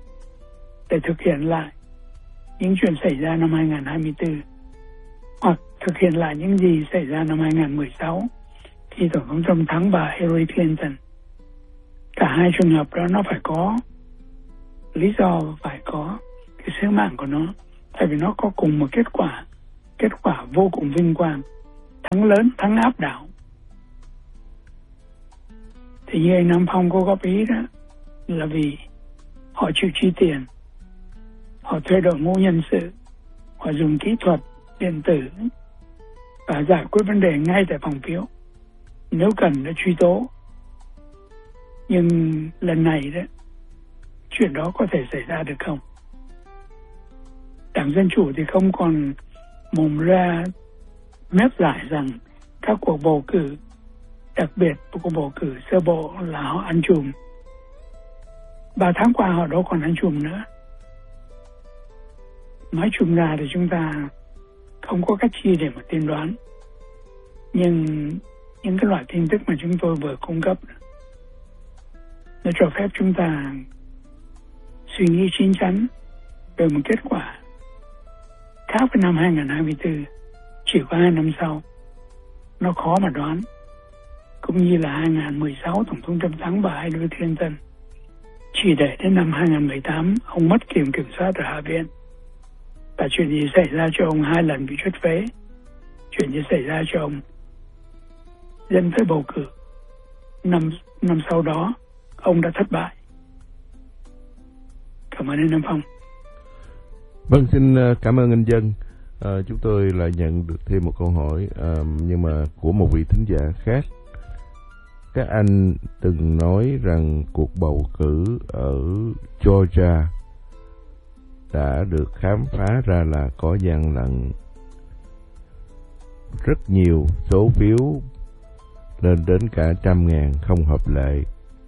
để thực hiện lại những chuyện xảy ra năm hai không hai tư, hoặc thực hiện lại những gì xảy ra năm hai không một sáu khi Tổng thống Trump thắng bà Hillary Clinton. Cả hai trường hợp đó nó phải có lý do và phải có cái sứ mạng của nó, tại vì nó có cùng một kết quả, kết quả vô cùng vinh quang, thắng lớn, thắng áp đảo. Thì như anh Nam Phong có góp ý đó, là vì họ chịu chi tiền, họ thuê đội ngũ nhân sự, họ dùng kỹ thuật điện tử và giải quyết vấn đề ngay tại phòng phiếu, nếu cần đã truy tố. Nhưng lần này đó, chuyện đó có thể xảy ra được không? Đảng Dân Chủ thì không còn mồm ra mép giải rằng các cuộc bầu cử, đặc biệt cuộc bầu cử sơ bộ là họ ăn chùm. Ba tháng qua họ đâu còn ăn chùm nữa. Nói chung ra thì chúng ta không có cách chi để mà tiên đoán. Nhưng những cái loại tin tức mà chúng tôi vừa cung cấp nó cho phép chúng ta suy nghĩ chín chắn về một kết quả khác với năm hai không hai tư, chỉ có hai năm sau. Nó khó mà đoán. Cũng như là hai không một sáu Tổng thống Trump thắng bà Hillary Clinton, chỉ để đến năm hai không một tám ông mất quyền kiểm soát ở Hạ viện. Và chuyện gì xảy ra cho ông hai lần bị truất phế, chuyện gì xảy ra cho ông dân tới bầu cử. Năm, năm sau đó ông đã thất bại. Cảm ơn anh Nam Phong. Vâng, xin cảm ơn anh Dân. À, chúng tôi lại nhận được thêm một câu hỏi, à, nhưng mà của một vị thính giả khác. Các anh từng nói rằng cuộc bầu cử ở Georgia đã được khám phá ra là có gian lận. Rất nhiều số phiếu lên đến cả trăm ngàn không hợp lệ.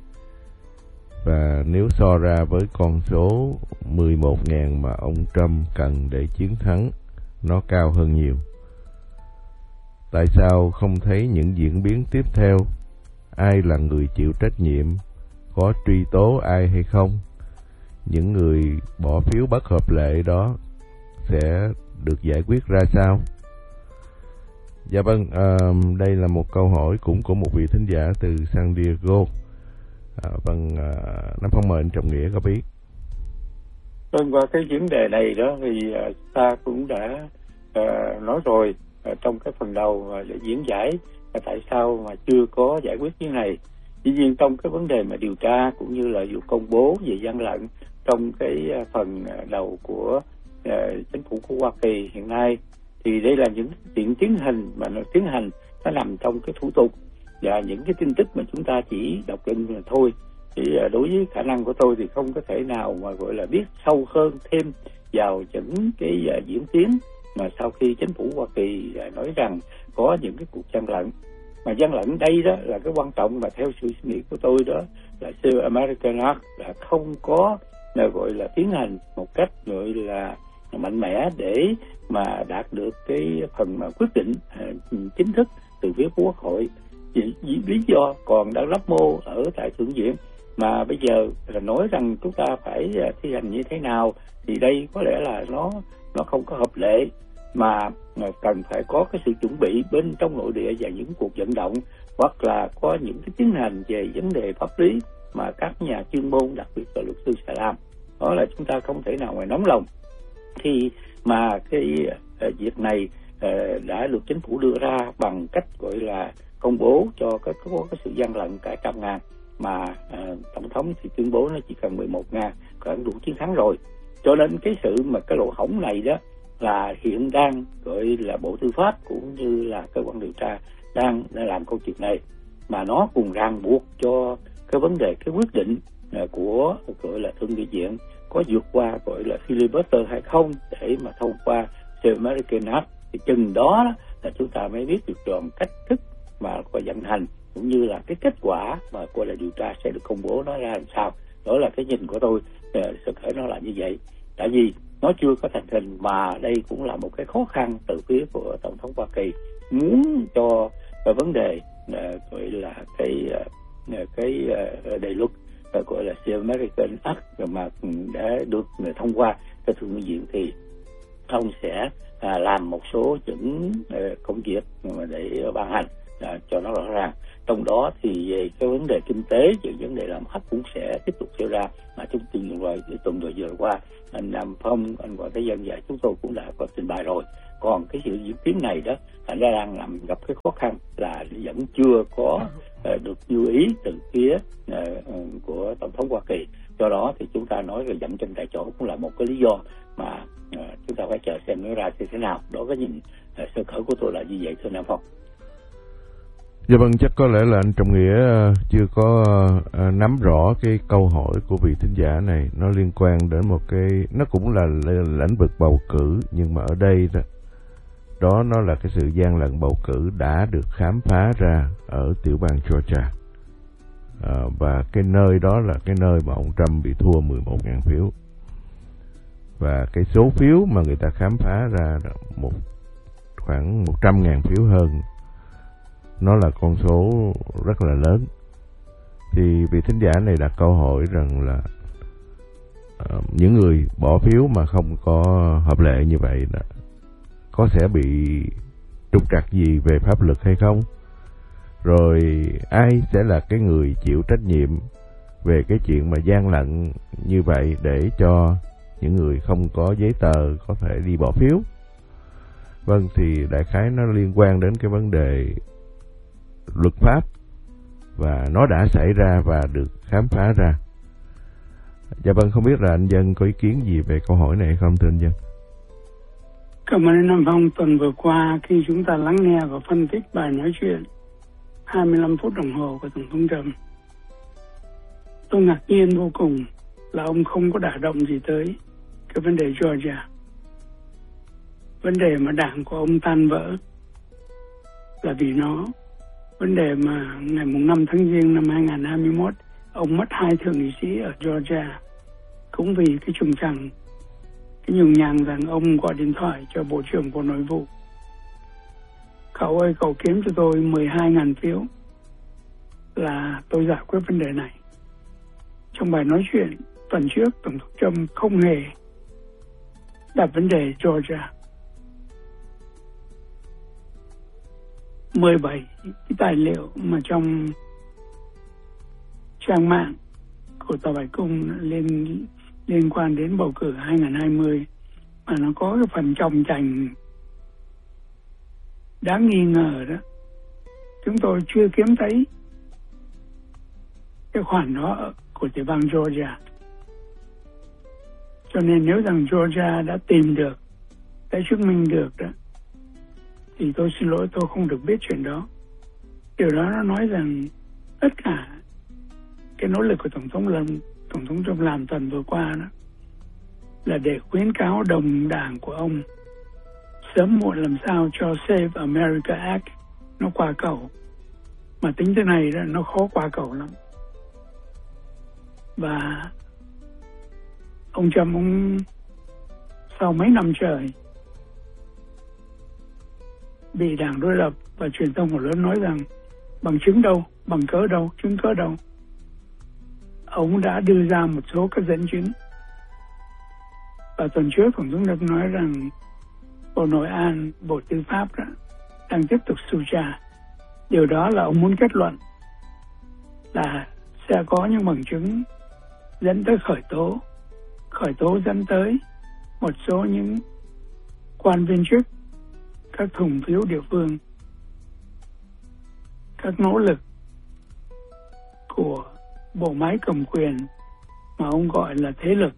Và nếu so ra với con số mười một ngàn mà ông Trump cần để chiến thắng, nó cao hơn nhiều. Tại sao không thấy những diễn biến tiếp theo? Ai là người chịu trách nhiệm? Có truy tố ai hay không? Những người bỏ phiếu bất hợp lệ đó sẽ được giải quyết ra sao? Dạ vâng, à, đây là một câu hỏi cũng của một vị thính giả từ San Diego. À, vâng, à, Nam Phong mời anh Trọng Nghĩa góp ý. Vâng, qua cái vấn đề này đó thì uh, ta cũng đã uh, nói rồi uh, trong cái phần đầu uh, để diễn giải uh, tại sao mà chưa có giải quyết như này. Tuy nhiên trong cái vấn đề mà điều tra cũng như là vụ công bố về gian lận trong cái uh, phần uh, đầu của uh, chính phủ của Hoa Kỳ hiện nay, thì đây là những chuyện tiến hành mà nó tiến hành nó nằm trong cái thủ tục và những cái tin tức mà chúng ta chỉ đọc lên thôi. Thì đối với khả năng của tôi thì không có thể nào mà gọi là biết sâu hơn thêm vào những cái uh, diễn tiến mà sau khi chính phủ Hoa Kỳ uh, nói rằng có những cái cuộc gian lận. Mà gian lận đây đó là cái quan trọng mà theo sự suy nghĩ của tôi đó là siêu American Act là không có là gọi là tiến hành một cách gọi là mạnh mẽ để mà đạt được cái phần mà quyết định uh, chính thức từ phía Quốc hội. Vì, vì lý do còn đang lắp mô ở tại Thượng viện mà bây giờ là nói rằng chúng ta phải thi hành như thế nào thì đây có lẽ là nó nó không có hợp lệ, mà cần phải có cái sự chuẩn bị bên trong nội địa và những cuộc vận động hoặc là có những cái tiến hành về vấn đề pháp lý mà các nhà chuyên môn đặc biệt là luật sư sẽ làm. Đó là chúng ta không thể nào mà nóng lòng khi mà cái uh, việc này uh, đã được chính phủ đưa ra bằng cách gọi là công bố cho cái có cái sự gian lận cả trăm ngàn mà uh, tổng thống thì tuyên bố nó chỉ cần mười một ngàn còn đủ chiến thắng rồi. Cho nên cái sự mà cái lỗ hổng này đó là hiện đang gọi là Bộ Tư pháp cũng như là cơ quan điều tra đang, đang làm câu chuyện này, mà nó cùng ràng buộc cho cái vấn đề cái quyết định uh, của gọi là Thượng nghị viện có vượt qua gọi là filibuster hay không để mà thông qua The American Act. Thì chừng đó là chúng ta mới biết được tròn cách thức mà có vận hành cũng như là cái kết quả mà gọi là điều tra sẽ được công bố nó ra làm sao. Đó là cái nhìn của tôi, sự thể nó là như vậy. Tại vì nó chưa có thành hình mà đây cũng là một cái khó khăn từ phía của Tổng thống Hoa Kỳ muốn cho cái vấn đề gọi là cái cái đề luật gọi là The American Act mà đã được thông qua cái Thượng nghị viện thì thông sẽ à, làm một số những à, công việc để ban hành à, cho nó rõ ràng. Trong đó thì về cái vấn đề kinh tế, những vấn đề lạm phát cũng sẽ tiếp tục xảy ra, mà chúng tuần rồi tuần rồi vừa qua anh Nam Phong, anh Hoàng Thế Dân và chúng tôi cũng đã có trình bày rồi. Còn cái sự diễn tiến này đó thành ra đang làm gặp cái khó khăn là vẫn chưa có uh, được như ý từ phía uh, của tổng thống Hoa Kỳ. Do đó thì chúng ta nói là dậm chân tại chỗ cũng là một cái lý do mà uh, chúng ta phải chờ xem nó ra như thế nào. Đó cái nhìn uh, sơ khởi của tôi là như vậy, thưa Nam Phong. Dạ vâng, chắc có lẽ là anh Trọng Nghĩa uh, chưa có uh, nắm rõ cái câu hỏi của vị thính giả này. Nó liên quan đến một cái, nó cũng là lĩnh vực bầu cử, nhưng mà ở đây đó, đó nó là cái sự gian lận bầu cử đã được khám phá ra ở tiểu bang Georgia. À, và cái nơi đó là cái nơi mà ông Trump bị thua mười một nghìn phiếu. Và cái số phiếu mà người ta khám phá ra một khoảng một trăm nghìn phiếu hơn. Nó là con số rất là lớn. Thì vị thính giả này đặt câu hỏi rằng là uh, những người bỏ phiếu mà không có hợp lệ như vậy đó, có sẽ bị trục trặc gì về pháp luật hay không? Rồi ai sẽ là cái người chịu trách nhiệm về cái chuyện mà gian lận như vậy để cho những người không có giấy tờ có thể đi bỏ phiếu? Vâng, thì đại khái nó liên quan đến cái vấn đề luật pháp và nó đã xảy ra và được khám phá ra. Dạ vâng, không biết là anh Dân có ý kiến gì về câu hỏi này không thưa anh Dân? Cảm ơn anh Nam Phong. Tuần vừa qua khi chúng ta lắng nghe và phân tích bài nói chuyện hai mươi lăm phút đồng hồ của Tổng thống Trump, tôi ngạc nhiên vô cùng là ông không có đả động gì tới cái vấn đề Georgia. Vấn đề mà đảng của ông tan vỡ là vì nó. Vấn đề mà ngày năm tháng Giêng năm hai nghìn không trăm hai mươi mốt ông mất hai thượng nghị sĩ ở Georgia cũng vì cái trùng trằng, cái nhùng nhàng rằng ông gọi điện thoại cho Bộ trưởng Bộ Nội vụ: cậu ơi, cậu kiếm cho tôi mười hai nghìn phiếu là tôi giải quyết vấn đề này. Trong bài nói chuyện tuần trước, Tổng thống Trump không hề đặt vấn đề Georgia. mười bảy cái tài liệu mà trong trang mạng của Tòa Bạch Cung liên liên quan đến bầu cử hai nghìn không trăm hai mươi mà nó có cái phần trồng trành đáng nghi ngờ đó, chúng tôi chưa kiếm thấy cái khoản đó của tiểu bang Georgia. Cho nên nếu rằng Georgia đã tìm được, đã chứng minh được đó, thì tôi xin lỗi, tôi không được biết chuyện đó. Điều đó nó nói rằng tất cả cái nỗ lực của Tổng thống làm, Tổng thống Trump làm tuần vừa qua đó là để khuyến cáo đồng đảng của ông sớm muộn làm sao cho Save America Act nó qua cầu. Mà tính thế này đó, nó khó qua cầu lắm. Và ông Trump ông sau mấy năm trời bị đảng đối lập và truyền thông của lớn nói rằng bằng chứng đâu, bằng cớ đâu, chứng cớ đâu, ông đã đưa ra một số các dẫn chứng. Và tuần trước Tổng thống Trump nói rằng Bộ Nội an, Bộ Tư pháp đó, đang tiếp tục điều tra. Điều đó là ông muốn kết luận là sẽ có những bằng chứng dẫn tới khởi tố, khởi tố dẫn tới một số những quan viên chức, các thùng phiếu địa phương, các nỗ lực của bộ máy cầm quyền mà ông gọi là thế lực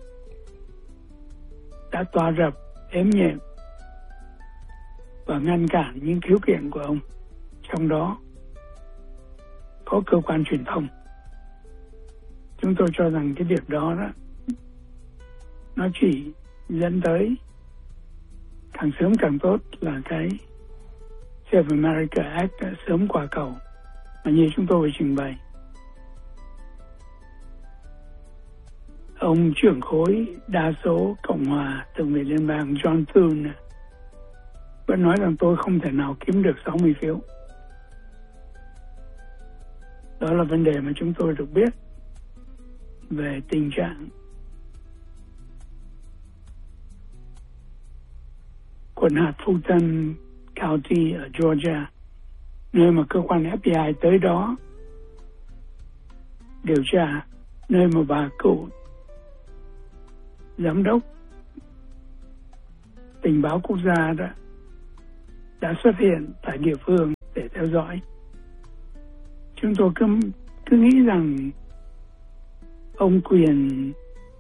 đã tỏa rập, ếm nhẹm và ngăn cản những khiếu kiện của ông. Trong đó có cơ quan truyền thông. Chúng tôi cho rằng cái việc đó đó nó chỉ dẫn tới càng sớm càng tốt là cái Save America Act đã sớm qua cầu. Mà như chúng tôi trình bày, ông trưởng khối đa số Cộng hòa Thượng viện Liên bang John Thune vẫn nói rằng tôi không thể nào kiếm được sáu mươi phiếu. Đó là vấn đề mà chúng tôi được biết về tình trạng quận hạt Fulton County ở Georgia, nơi mà cơ quan ép bê i tới đó điều tra, nơi mà bà cựu giám đốc tình báo quốc gia đã, đã xuất hiện tại địa phương để theo dõi. Chúng tôi cứ, cứ nghĩ rằng ông quyền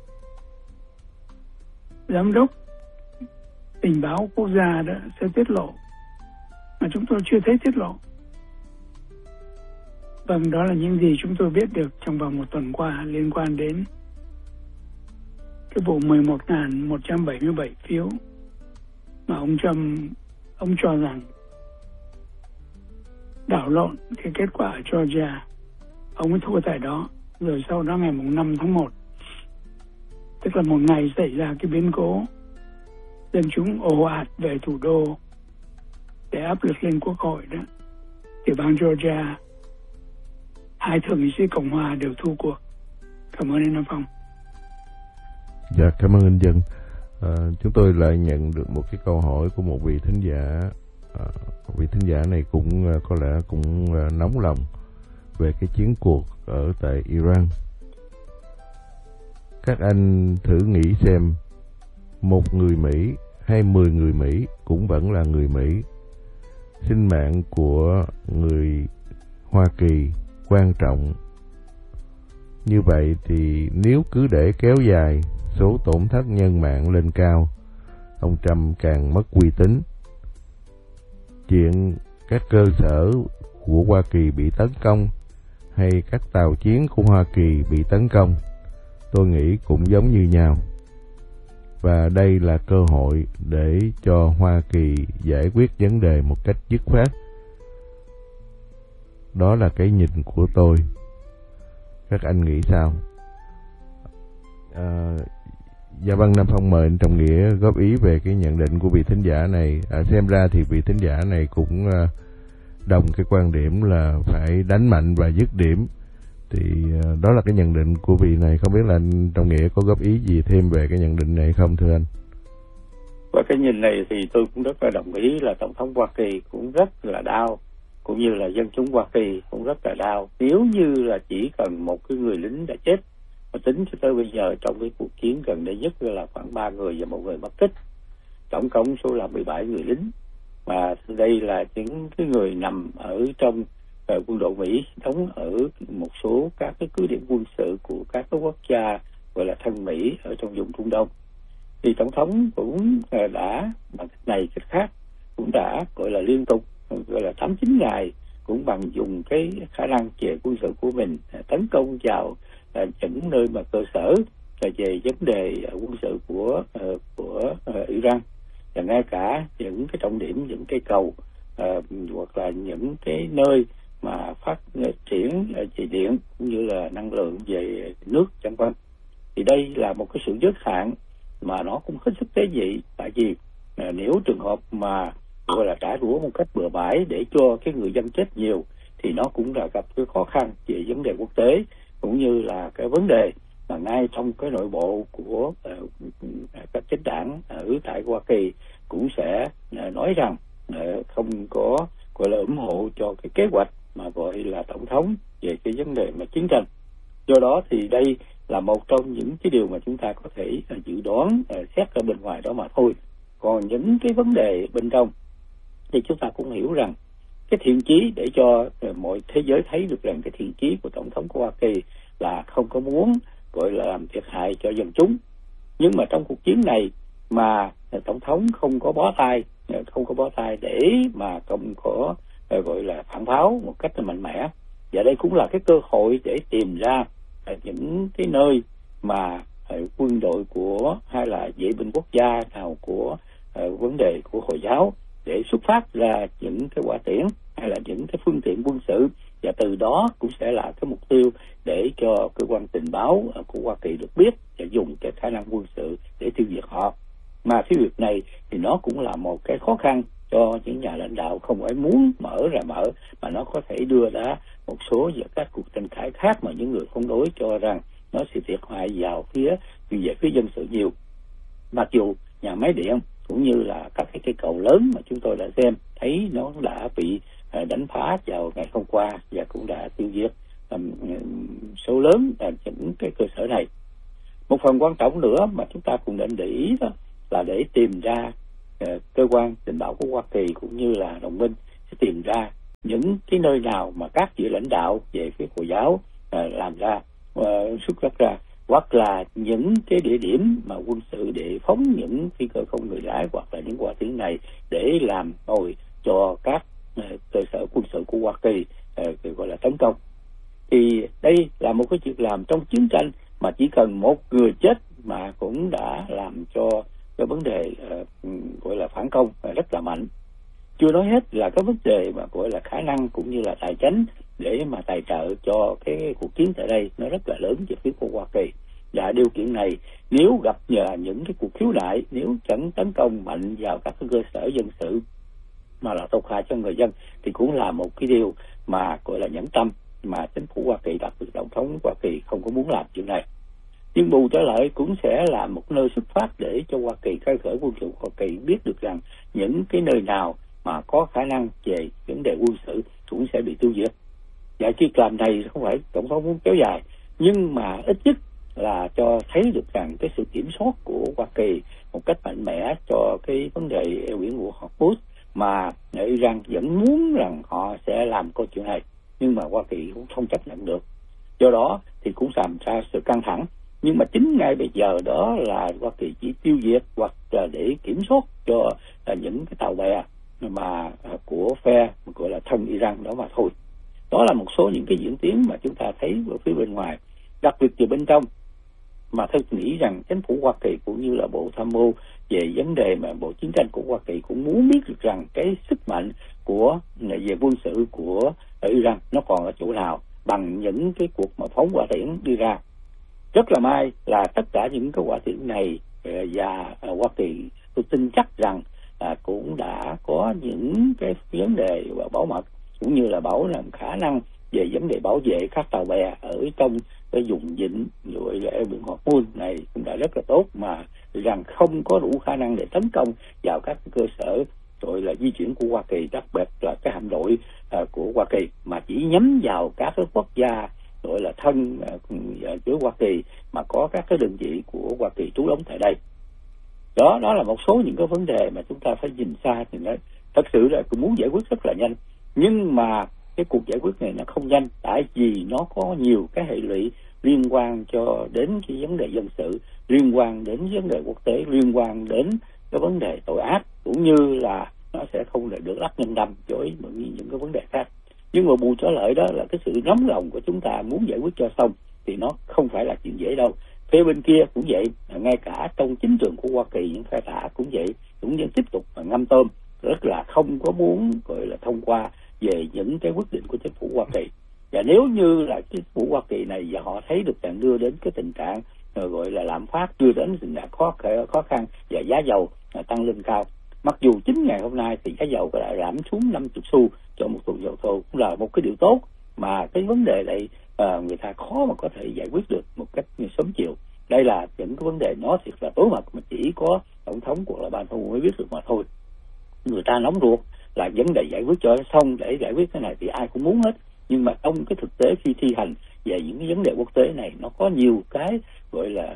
giám đốc tình báo quốc gia đã sẽ tiết lộ, mà chúng tôi chưa thấy tiết lộ. Vâng, đó là những gì chúng tôi biết được trong vòng một tuần qua liên quan đến cái vụ mười một nghìn một trăm bảy mươi bảy phiếu mà ông Trump ông cho rằng đảo lộn cái kết quả ở Georgia. Ông ấy thua tại đó, rồi sau đó ngày năm tháng một, tức là một ngày xảy ra cái biến cố, dân chúng ồ ạt về thủ đô để áp lực lên quốc hội đó, thì bang Georgia hai thượng nghị sĩ Cộng hòa đều thua cuộc. Cảm ơn anh Nam Phong. Dạ, cảm ơn anh Dân. À, chúng tôi lại nhận được một cái câu hỏi của một vị thính giả. À, vị thính giả này cũng có lẽ cũng nóng lòng về cái chiến cuộc ở tại Iran. Các anh thử nghĩ xem, một người Mỹ hay mười người Mỹ cũng vẫn là người Mỹ. Sinh mạng của người Hoa Kỳ quan trọng. Như vậy thì nếu cứ để kéo dài, số tổn thất nhân mạng lên cao, ông Trump càng mất uy tín. Chuyện các cơ sở của Hoa Kỳ bị tấn công hay các tàu chiến của Hoa Kỳ bị tấn công, tôi nghĩ cũng giống như nhau. Và đây là cơ hội để cho Hoa Kỳ giải quyết vấn đề một cách dứt khoát. Đó là cái nhìn của tôi. Các anh nghĩ sao? À, dạ vâng, Nam Phong mời anh Trọng Nghĩa góp ý về cái nhận định của vị thính giả này. À, xem ra thì vị thính giả này cũng à, đồng cái quan điểm là phải đánh mạnh và dứt điểm. Thì à, đó là cái nhận định của vị này. Không biết là anh Trọng Nghĩa có góp ý gì thêm về cái nhận định này không thưa anh? Và cái nhìn này thì tôi cũng rất là đồng ý là Tổng thống Hoa Kỳ cũng rất là đau, cũng như là dân chúng Hoa Kỳ cũng rất là đau. Nếu như là chỉ cần một cái người lính đã chết, và tính cho tới bây giờ trong cái cuộc chiến gần đây nhất là khoảng ba người và một người mất tích, tổng cộng số là mười bảy người lính. Mà đây là những cái người nằm ở trong uh, quân đội Mỹ, đóng ở một số các cái cứ điểm quân sự của các cái quốc gia gọi là thân Mỹ ở trong vùng Trung Đông. Thì tổng thống cũng uh, đã bằng cách này cách khác cũng đã gọi là liên tục gọi là tám chín ngày cũng bằng dùng cái khả năng về quân sự của mình tấn công vào uh, những nơi mà cơ sở uh, về vấn đề uh, quân sự của uh, của uh, Iran, và ngay cả những cái trọng điểm, những cái cầu uh, hoặc là những cái nơi mà phát triển uh, về điện cũng như là năng lượng về nước chẳng quanh. Thì đây là một cái sự giới hạn mà nó cũng hết sức tế nhị, tại vì uh, nếu trường hợp mà gọi là trả đũa một cách bừa bãi để cho cái người dân chết nhiều thì nó cũng là gặp cái khó khăn về vấn đề quốc tế, cũng như là cái vấn đề mà ngay trong cái nội bộ của uh, các chính đảng ở tại Hoa Kỳ cũng sẽ uh, nói rằng uh, không có gọi là ủng hộ cho cái kế hoạch mà gọi là tổng thống về cái vấn đề mà chiến tranh. Do đó thì đây là một trong những cái điều mà chúng ta có thể uh, dự đoán uh, xét ở bên ngoài đó mà thôi. Còn những cái vấn đề bên trong thì chúng ta cũng hiểu rằng cái thiện chí để cho mọi thế giới thấy được rằng cái thiện chí của tổng thống của Hoa Kỳ là không có muốn gọi là làm thiệt hại cho dân chúng. Nhưng mà trong cuộc chiến này mà tổng thống không có bó tay, không có bó tay để mà không có gọi là phản pháo một cách mạnh mẽ. Và đây cũng là cái cơ hội để tìm ra những cái nơi mà quân đội của hay là vệ binh quốc gia nào của uh, vấn đề của Hồi giáo để xuất phát ra những cái hỏa tiễn hay là những cái phương tiện quân sự, và từ đó cũng sẽ là cái mục tiêu để cho cơ quan tình báo của Hoa Kỳ được biết và dùng cái khả năng quân sự để tiêu diệt họ. Mà cái việc này thì nó cũng là một cái khó khăn cho những nhà lãnh đạo không phải muốn mở ra mở, mà nó có thể đưa ra một số các cuộc tranh cãi khác mà những người phản đối cho rằng nó sẽ thiệt hại vào phía về phía dân sự nhiều. Mặc dù nhà máy điện cũng như là các cái cây cầu lớn mà chúng tôi đã xem thấy nó đã bị đánh phá vào ngày hôm qua và cũng đã tiêu diệt um, số lớn là những cái cơ sở này. Một phần quan trọng nữa mà chúng ta cũng nên để ý đó là để tìm ra uh, cơ quan tình báo của Hoa Kỳ cũng như là đồng minh sẽ tìm ra những cái nơi nào mà các vị lãnh đạo về phía Hồi giáo uh, làm ra uh, xuất phát ra, hoặc là những cái địa điểm mà quân sự để phóng những phi cơ không người lái hoặc là những quả tiễn này để làm mồi cho các uh, cơ sở quân sự của Hoa Kỳ uh, gọi là tấn công. Thì đây là một cái việc làm trong chiến tranh mà chỉ cần một người chết mà cũng đã làm cho cái vấn đề uh, gọi là phản công rất là mạnh. Chưa nói hết là cái vấn đề mà gọi là khả năng cũng như là tài chính để mà tài trợ cho cái cuộc chiến tại đây nó rất là lớn về phía của Hoa Kỳ. Và điều kiện này nếu gặp nhờ những cái cuộc khiếu nại, nếu chẳng tấn công mạnh vào các cái cơ sở dân sự mà là tổn hại cho người dân thì cũng là một cái điều mà gọi là nhẫn tâm mà chính phủ Hoa Kỳ, đặc biệt tổng thống Hoa Kỳ không có muốn làm chuyện này. Nhưng bù trở lại cũng sẽ là một nơi xuất phát để cho Hoa Kỳ, khai khởi quân sự Hoa Kỳ biết được rằng những cái nơi nào mà có khả năng về vấn đề quân sự cũng sẽ bị tiêu diệt. Và việc làm này không phải tổng thống muốn kéo dài, nhưng mà ít nhất là cho thấy được rằng cái sự kiểm soát của Hoa Kỳ một cách mạnh mẽ cho cái vấn đề eo biển của Hormuz mà Iran vẫn muốn rằng họ sẽ làm câu chuyện này, nhưng mà Hoa Kỳ cũng không chấp nhận được. Do đó thì cũng làm ra sự căng thẳng. Nhưng mà chính ngay bây giờ đó là Hoa Kỳ chỉ tiêu diệt hoặc là để kiểm soát cho những cái tàu bè mà của phe gọi là thân Iran đó mà thôi. Đó là một số những cái diễn tiến mà chúng ta thấy ở phía bên ngoài. Đặc biệt từ bên trong mà tôi nghĩ rằng chính phủ Hoa Kỳ cũng như là Bộ Tham mưu về vấn đề mà Bộ Chiến tranh của Hoa Kỳ cũng muốn biết được rằng cái sức mạnh của về quân sự của Iran nó còn ở chỗ nào bằng những cái cuộc mà phóng hỏa tiễn đi ra. Rất là may là tất cả những cái hỏa tiễn này và Hoa Kỳ tôi tin chắc rằng à, cũng đã có những cái vấn đề bảo mật cũng như là bảo làm khả năng về vấn đề bảo vệ các tàu bè ở trong cái vùng vịnh rồi là eo biển Hormuz này cũng đã rất là tốt, mà rằng không có đủ khả năng để tấn công vào các cơ sở rồi là di chuyển của Hoa Kỳ, đặc biệt là cái hạm đội uh, của Hoa Kỳ, mà chỉ nhắm vào các cái quốc gia gọi là thân uh, với Hoa Kỳ mà có các cái đơn vị của Hoa Kỳ trú đóng tại đây. Đó đó là một số những cái vấn đề mà chúng ta phải nhìn xa thì nói thật sự là cũng muốn giải quyết rất là nhanh, nhưng mà cái cuộc giải quyết này nó không nhanh, tại vì nó có nhiều cái hệ lụy liên quan cho đến cái vấn đề dân sự, liên quan đến vấn đề quốc tế, liên quan đến cái vấn đề tội ác, cũng như là nó sẽ không được lắc nhân đâm với những cái vấn đề khác. Nhưng mà bù trở lại đó là cái sự nóng lòng của chúng ta muốn giải quyết cho xong thì nó không phải là chuyện dễ đâu. Phía bên kia cũng vậy, ngay cả trong chính trường của Hoa Kỳ những phe tả cũng vậy, cũng vẫn tiếp tục mà ngâm tôm, rất là không có muốn gọi là thông qua về những cái quyết định của chính phủ Hoa Kỳ. Và nếu như là chính phủ Hoa Kỳ này và họ thấy được rằng đưa đến cái tình trạng gọi là lạm phát, đưa đến tình trạng khó khó khăn và giá dầu tăng lên cao, mặc dù chính ngày hôm nay thì giá dầu đã giảm xuống năm mươi xu cho một thùng dầu thô, cũng là một cái điều tốt, mà cái vấn đề này à, người ta khó mà có thể giải quyết được một cách sớm chiều. Đây là những cái vấn đề nó thiệt là tối mật mà chỉ có tổng thống của là ban thu mới biết được mà thôi. Người ta nóng ruột là vấn đề giải quyết cho xong, để giải quyết cái này thì ai cũng muốn hết, nhưng mà trong cái thực tế khi thi hành về những cái vấn đề quốc tế này nó có nhiều cái gọi là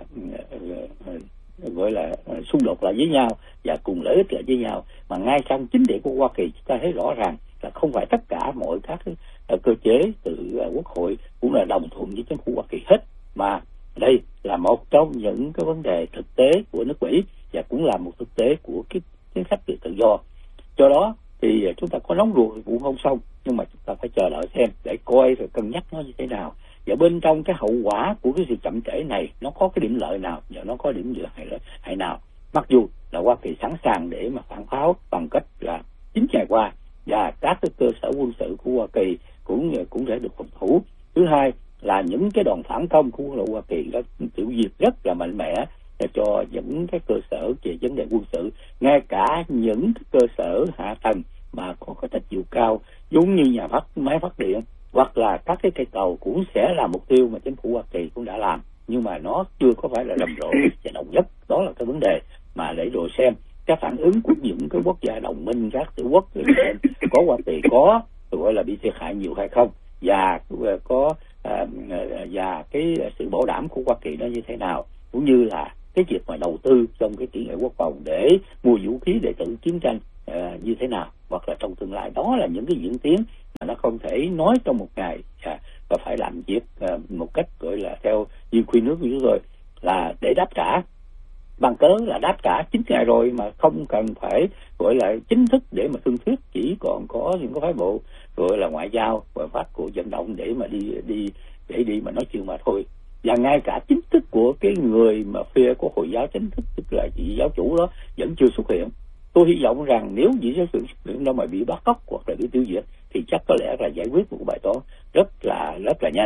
gọi là xung đột lại với nhau và cùng lợi ích lại với nhau, mà ngay trong chính trị của Hoa Kỳ chúng ta thấy rõ ràng là không phải tất cả mọi các cái cơ chế từ quốc hội cũng là đồng thuận với chính phủ Hoa Kỳ hết, mà đây là một trong những cái vấn đề thực tế của nước Mỹ và cũng là một thực tế của cái chính sách về tự do. Do đó thì chúng ta có nóng ruột thì cũng không xong, nhưng mà chúng ta phải chờ đợi xem để coi rồi cân nhắc nó như thế nào, và bên trong cái hậu quả của cái sự chậm trễ này nó có cái điểm lợi nào và nó có điểm hại hại nào. Mặc dù là Hoa Kỳ sẵn sàng để mà phản pháo bằng cách là chín ngày qua và các cái cơ sở quân sự của Hoa Kỳ cũng cũng để được phòng thủ. Thứ hai là những cái đòn phản công của Hoa Kỳ đã tiêu diệt rất là mạnh mẽ cho những cái cơ sở về vấn đề quân sự, ngay cả những cái cơ sở hạ tầng mà có cái chất chịu cao giống như nhà phát máy phát điện hoặc là các cái cây cầu cũng sẽ là mục tiêu mà chính phủ Hoa Kỳ cũng đã làm, nhưng mà nó chưa có phải là rầm rộ và đồng nhất. Đó là cái vấn đề mà để rồi xem các phản ứng của những cái quốc gia đồng minh, các tiểu quốc có Hoa Kỳ có gọi là bị thiệt hại nhiều hay không, và có à, và cái sự bảo đảm của Hoa Kỳ nó như thế nào, cũng như là cái việc mà đầu tư trong cái kỹ nghệ quốc phòng để mua vũ khí để tự chiến tranh à, như thế nào, hoặc là trong tương lai. Đó là những cái diễn tiến mà nó không thể nói trong một ngày, à, và phải làm việc à, một cách gọi là theo như khuyên nước của chúng tôi là để đáp trả, bằng cớ là đáp trả chín ngày rồi mà không cần phải gọi là chính thức để mà thương thuyết, chỉ còn có những cái phái bộ gọi là ngoại giao và phát của vận động để mà đi đi để đi mà nói chuyện mà thôi. Và ngay cả chính thức của cái người mà phía của Hồi giáo chính thức, tức là vị giáo chủ đó, vẫn chưa xuất hiện. Tôi hy vọng rằng nếu vị giáo chủ xuất hiện đâu mà bị bắt cóc hoặc là bị tiêu diệt thì chắc có lẽ là giải quyết một bài toán rất là rất là nhanh.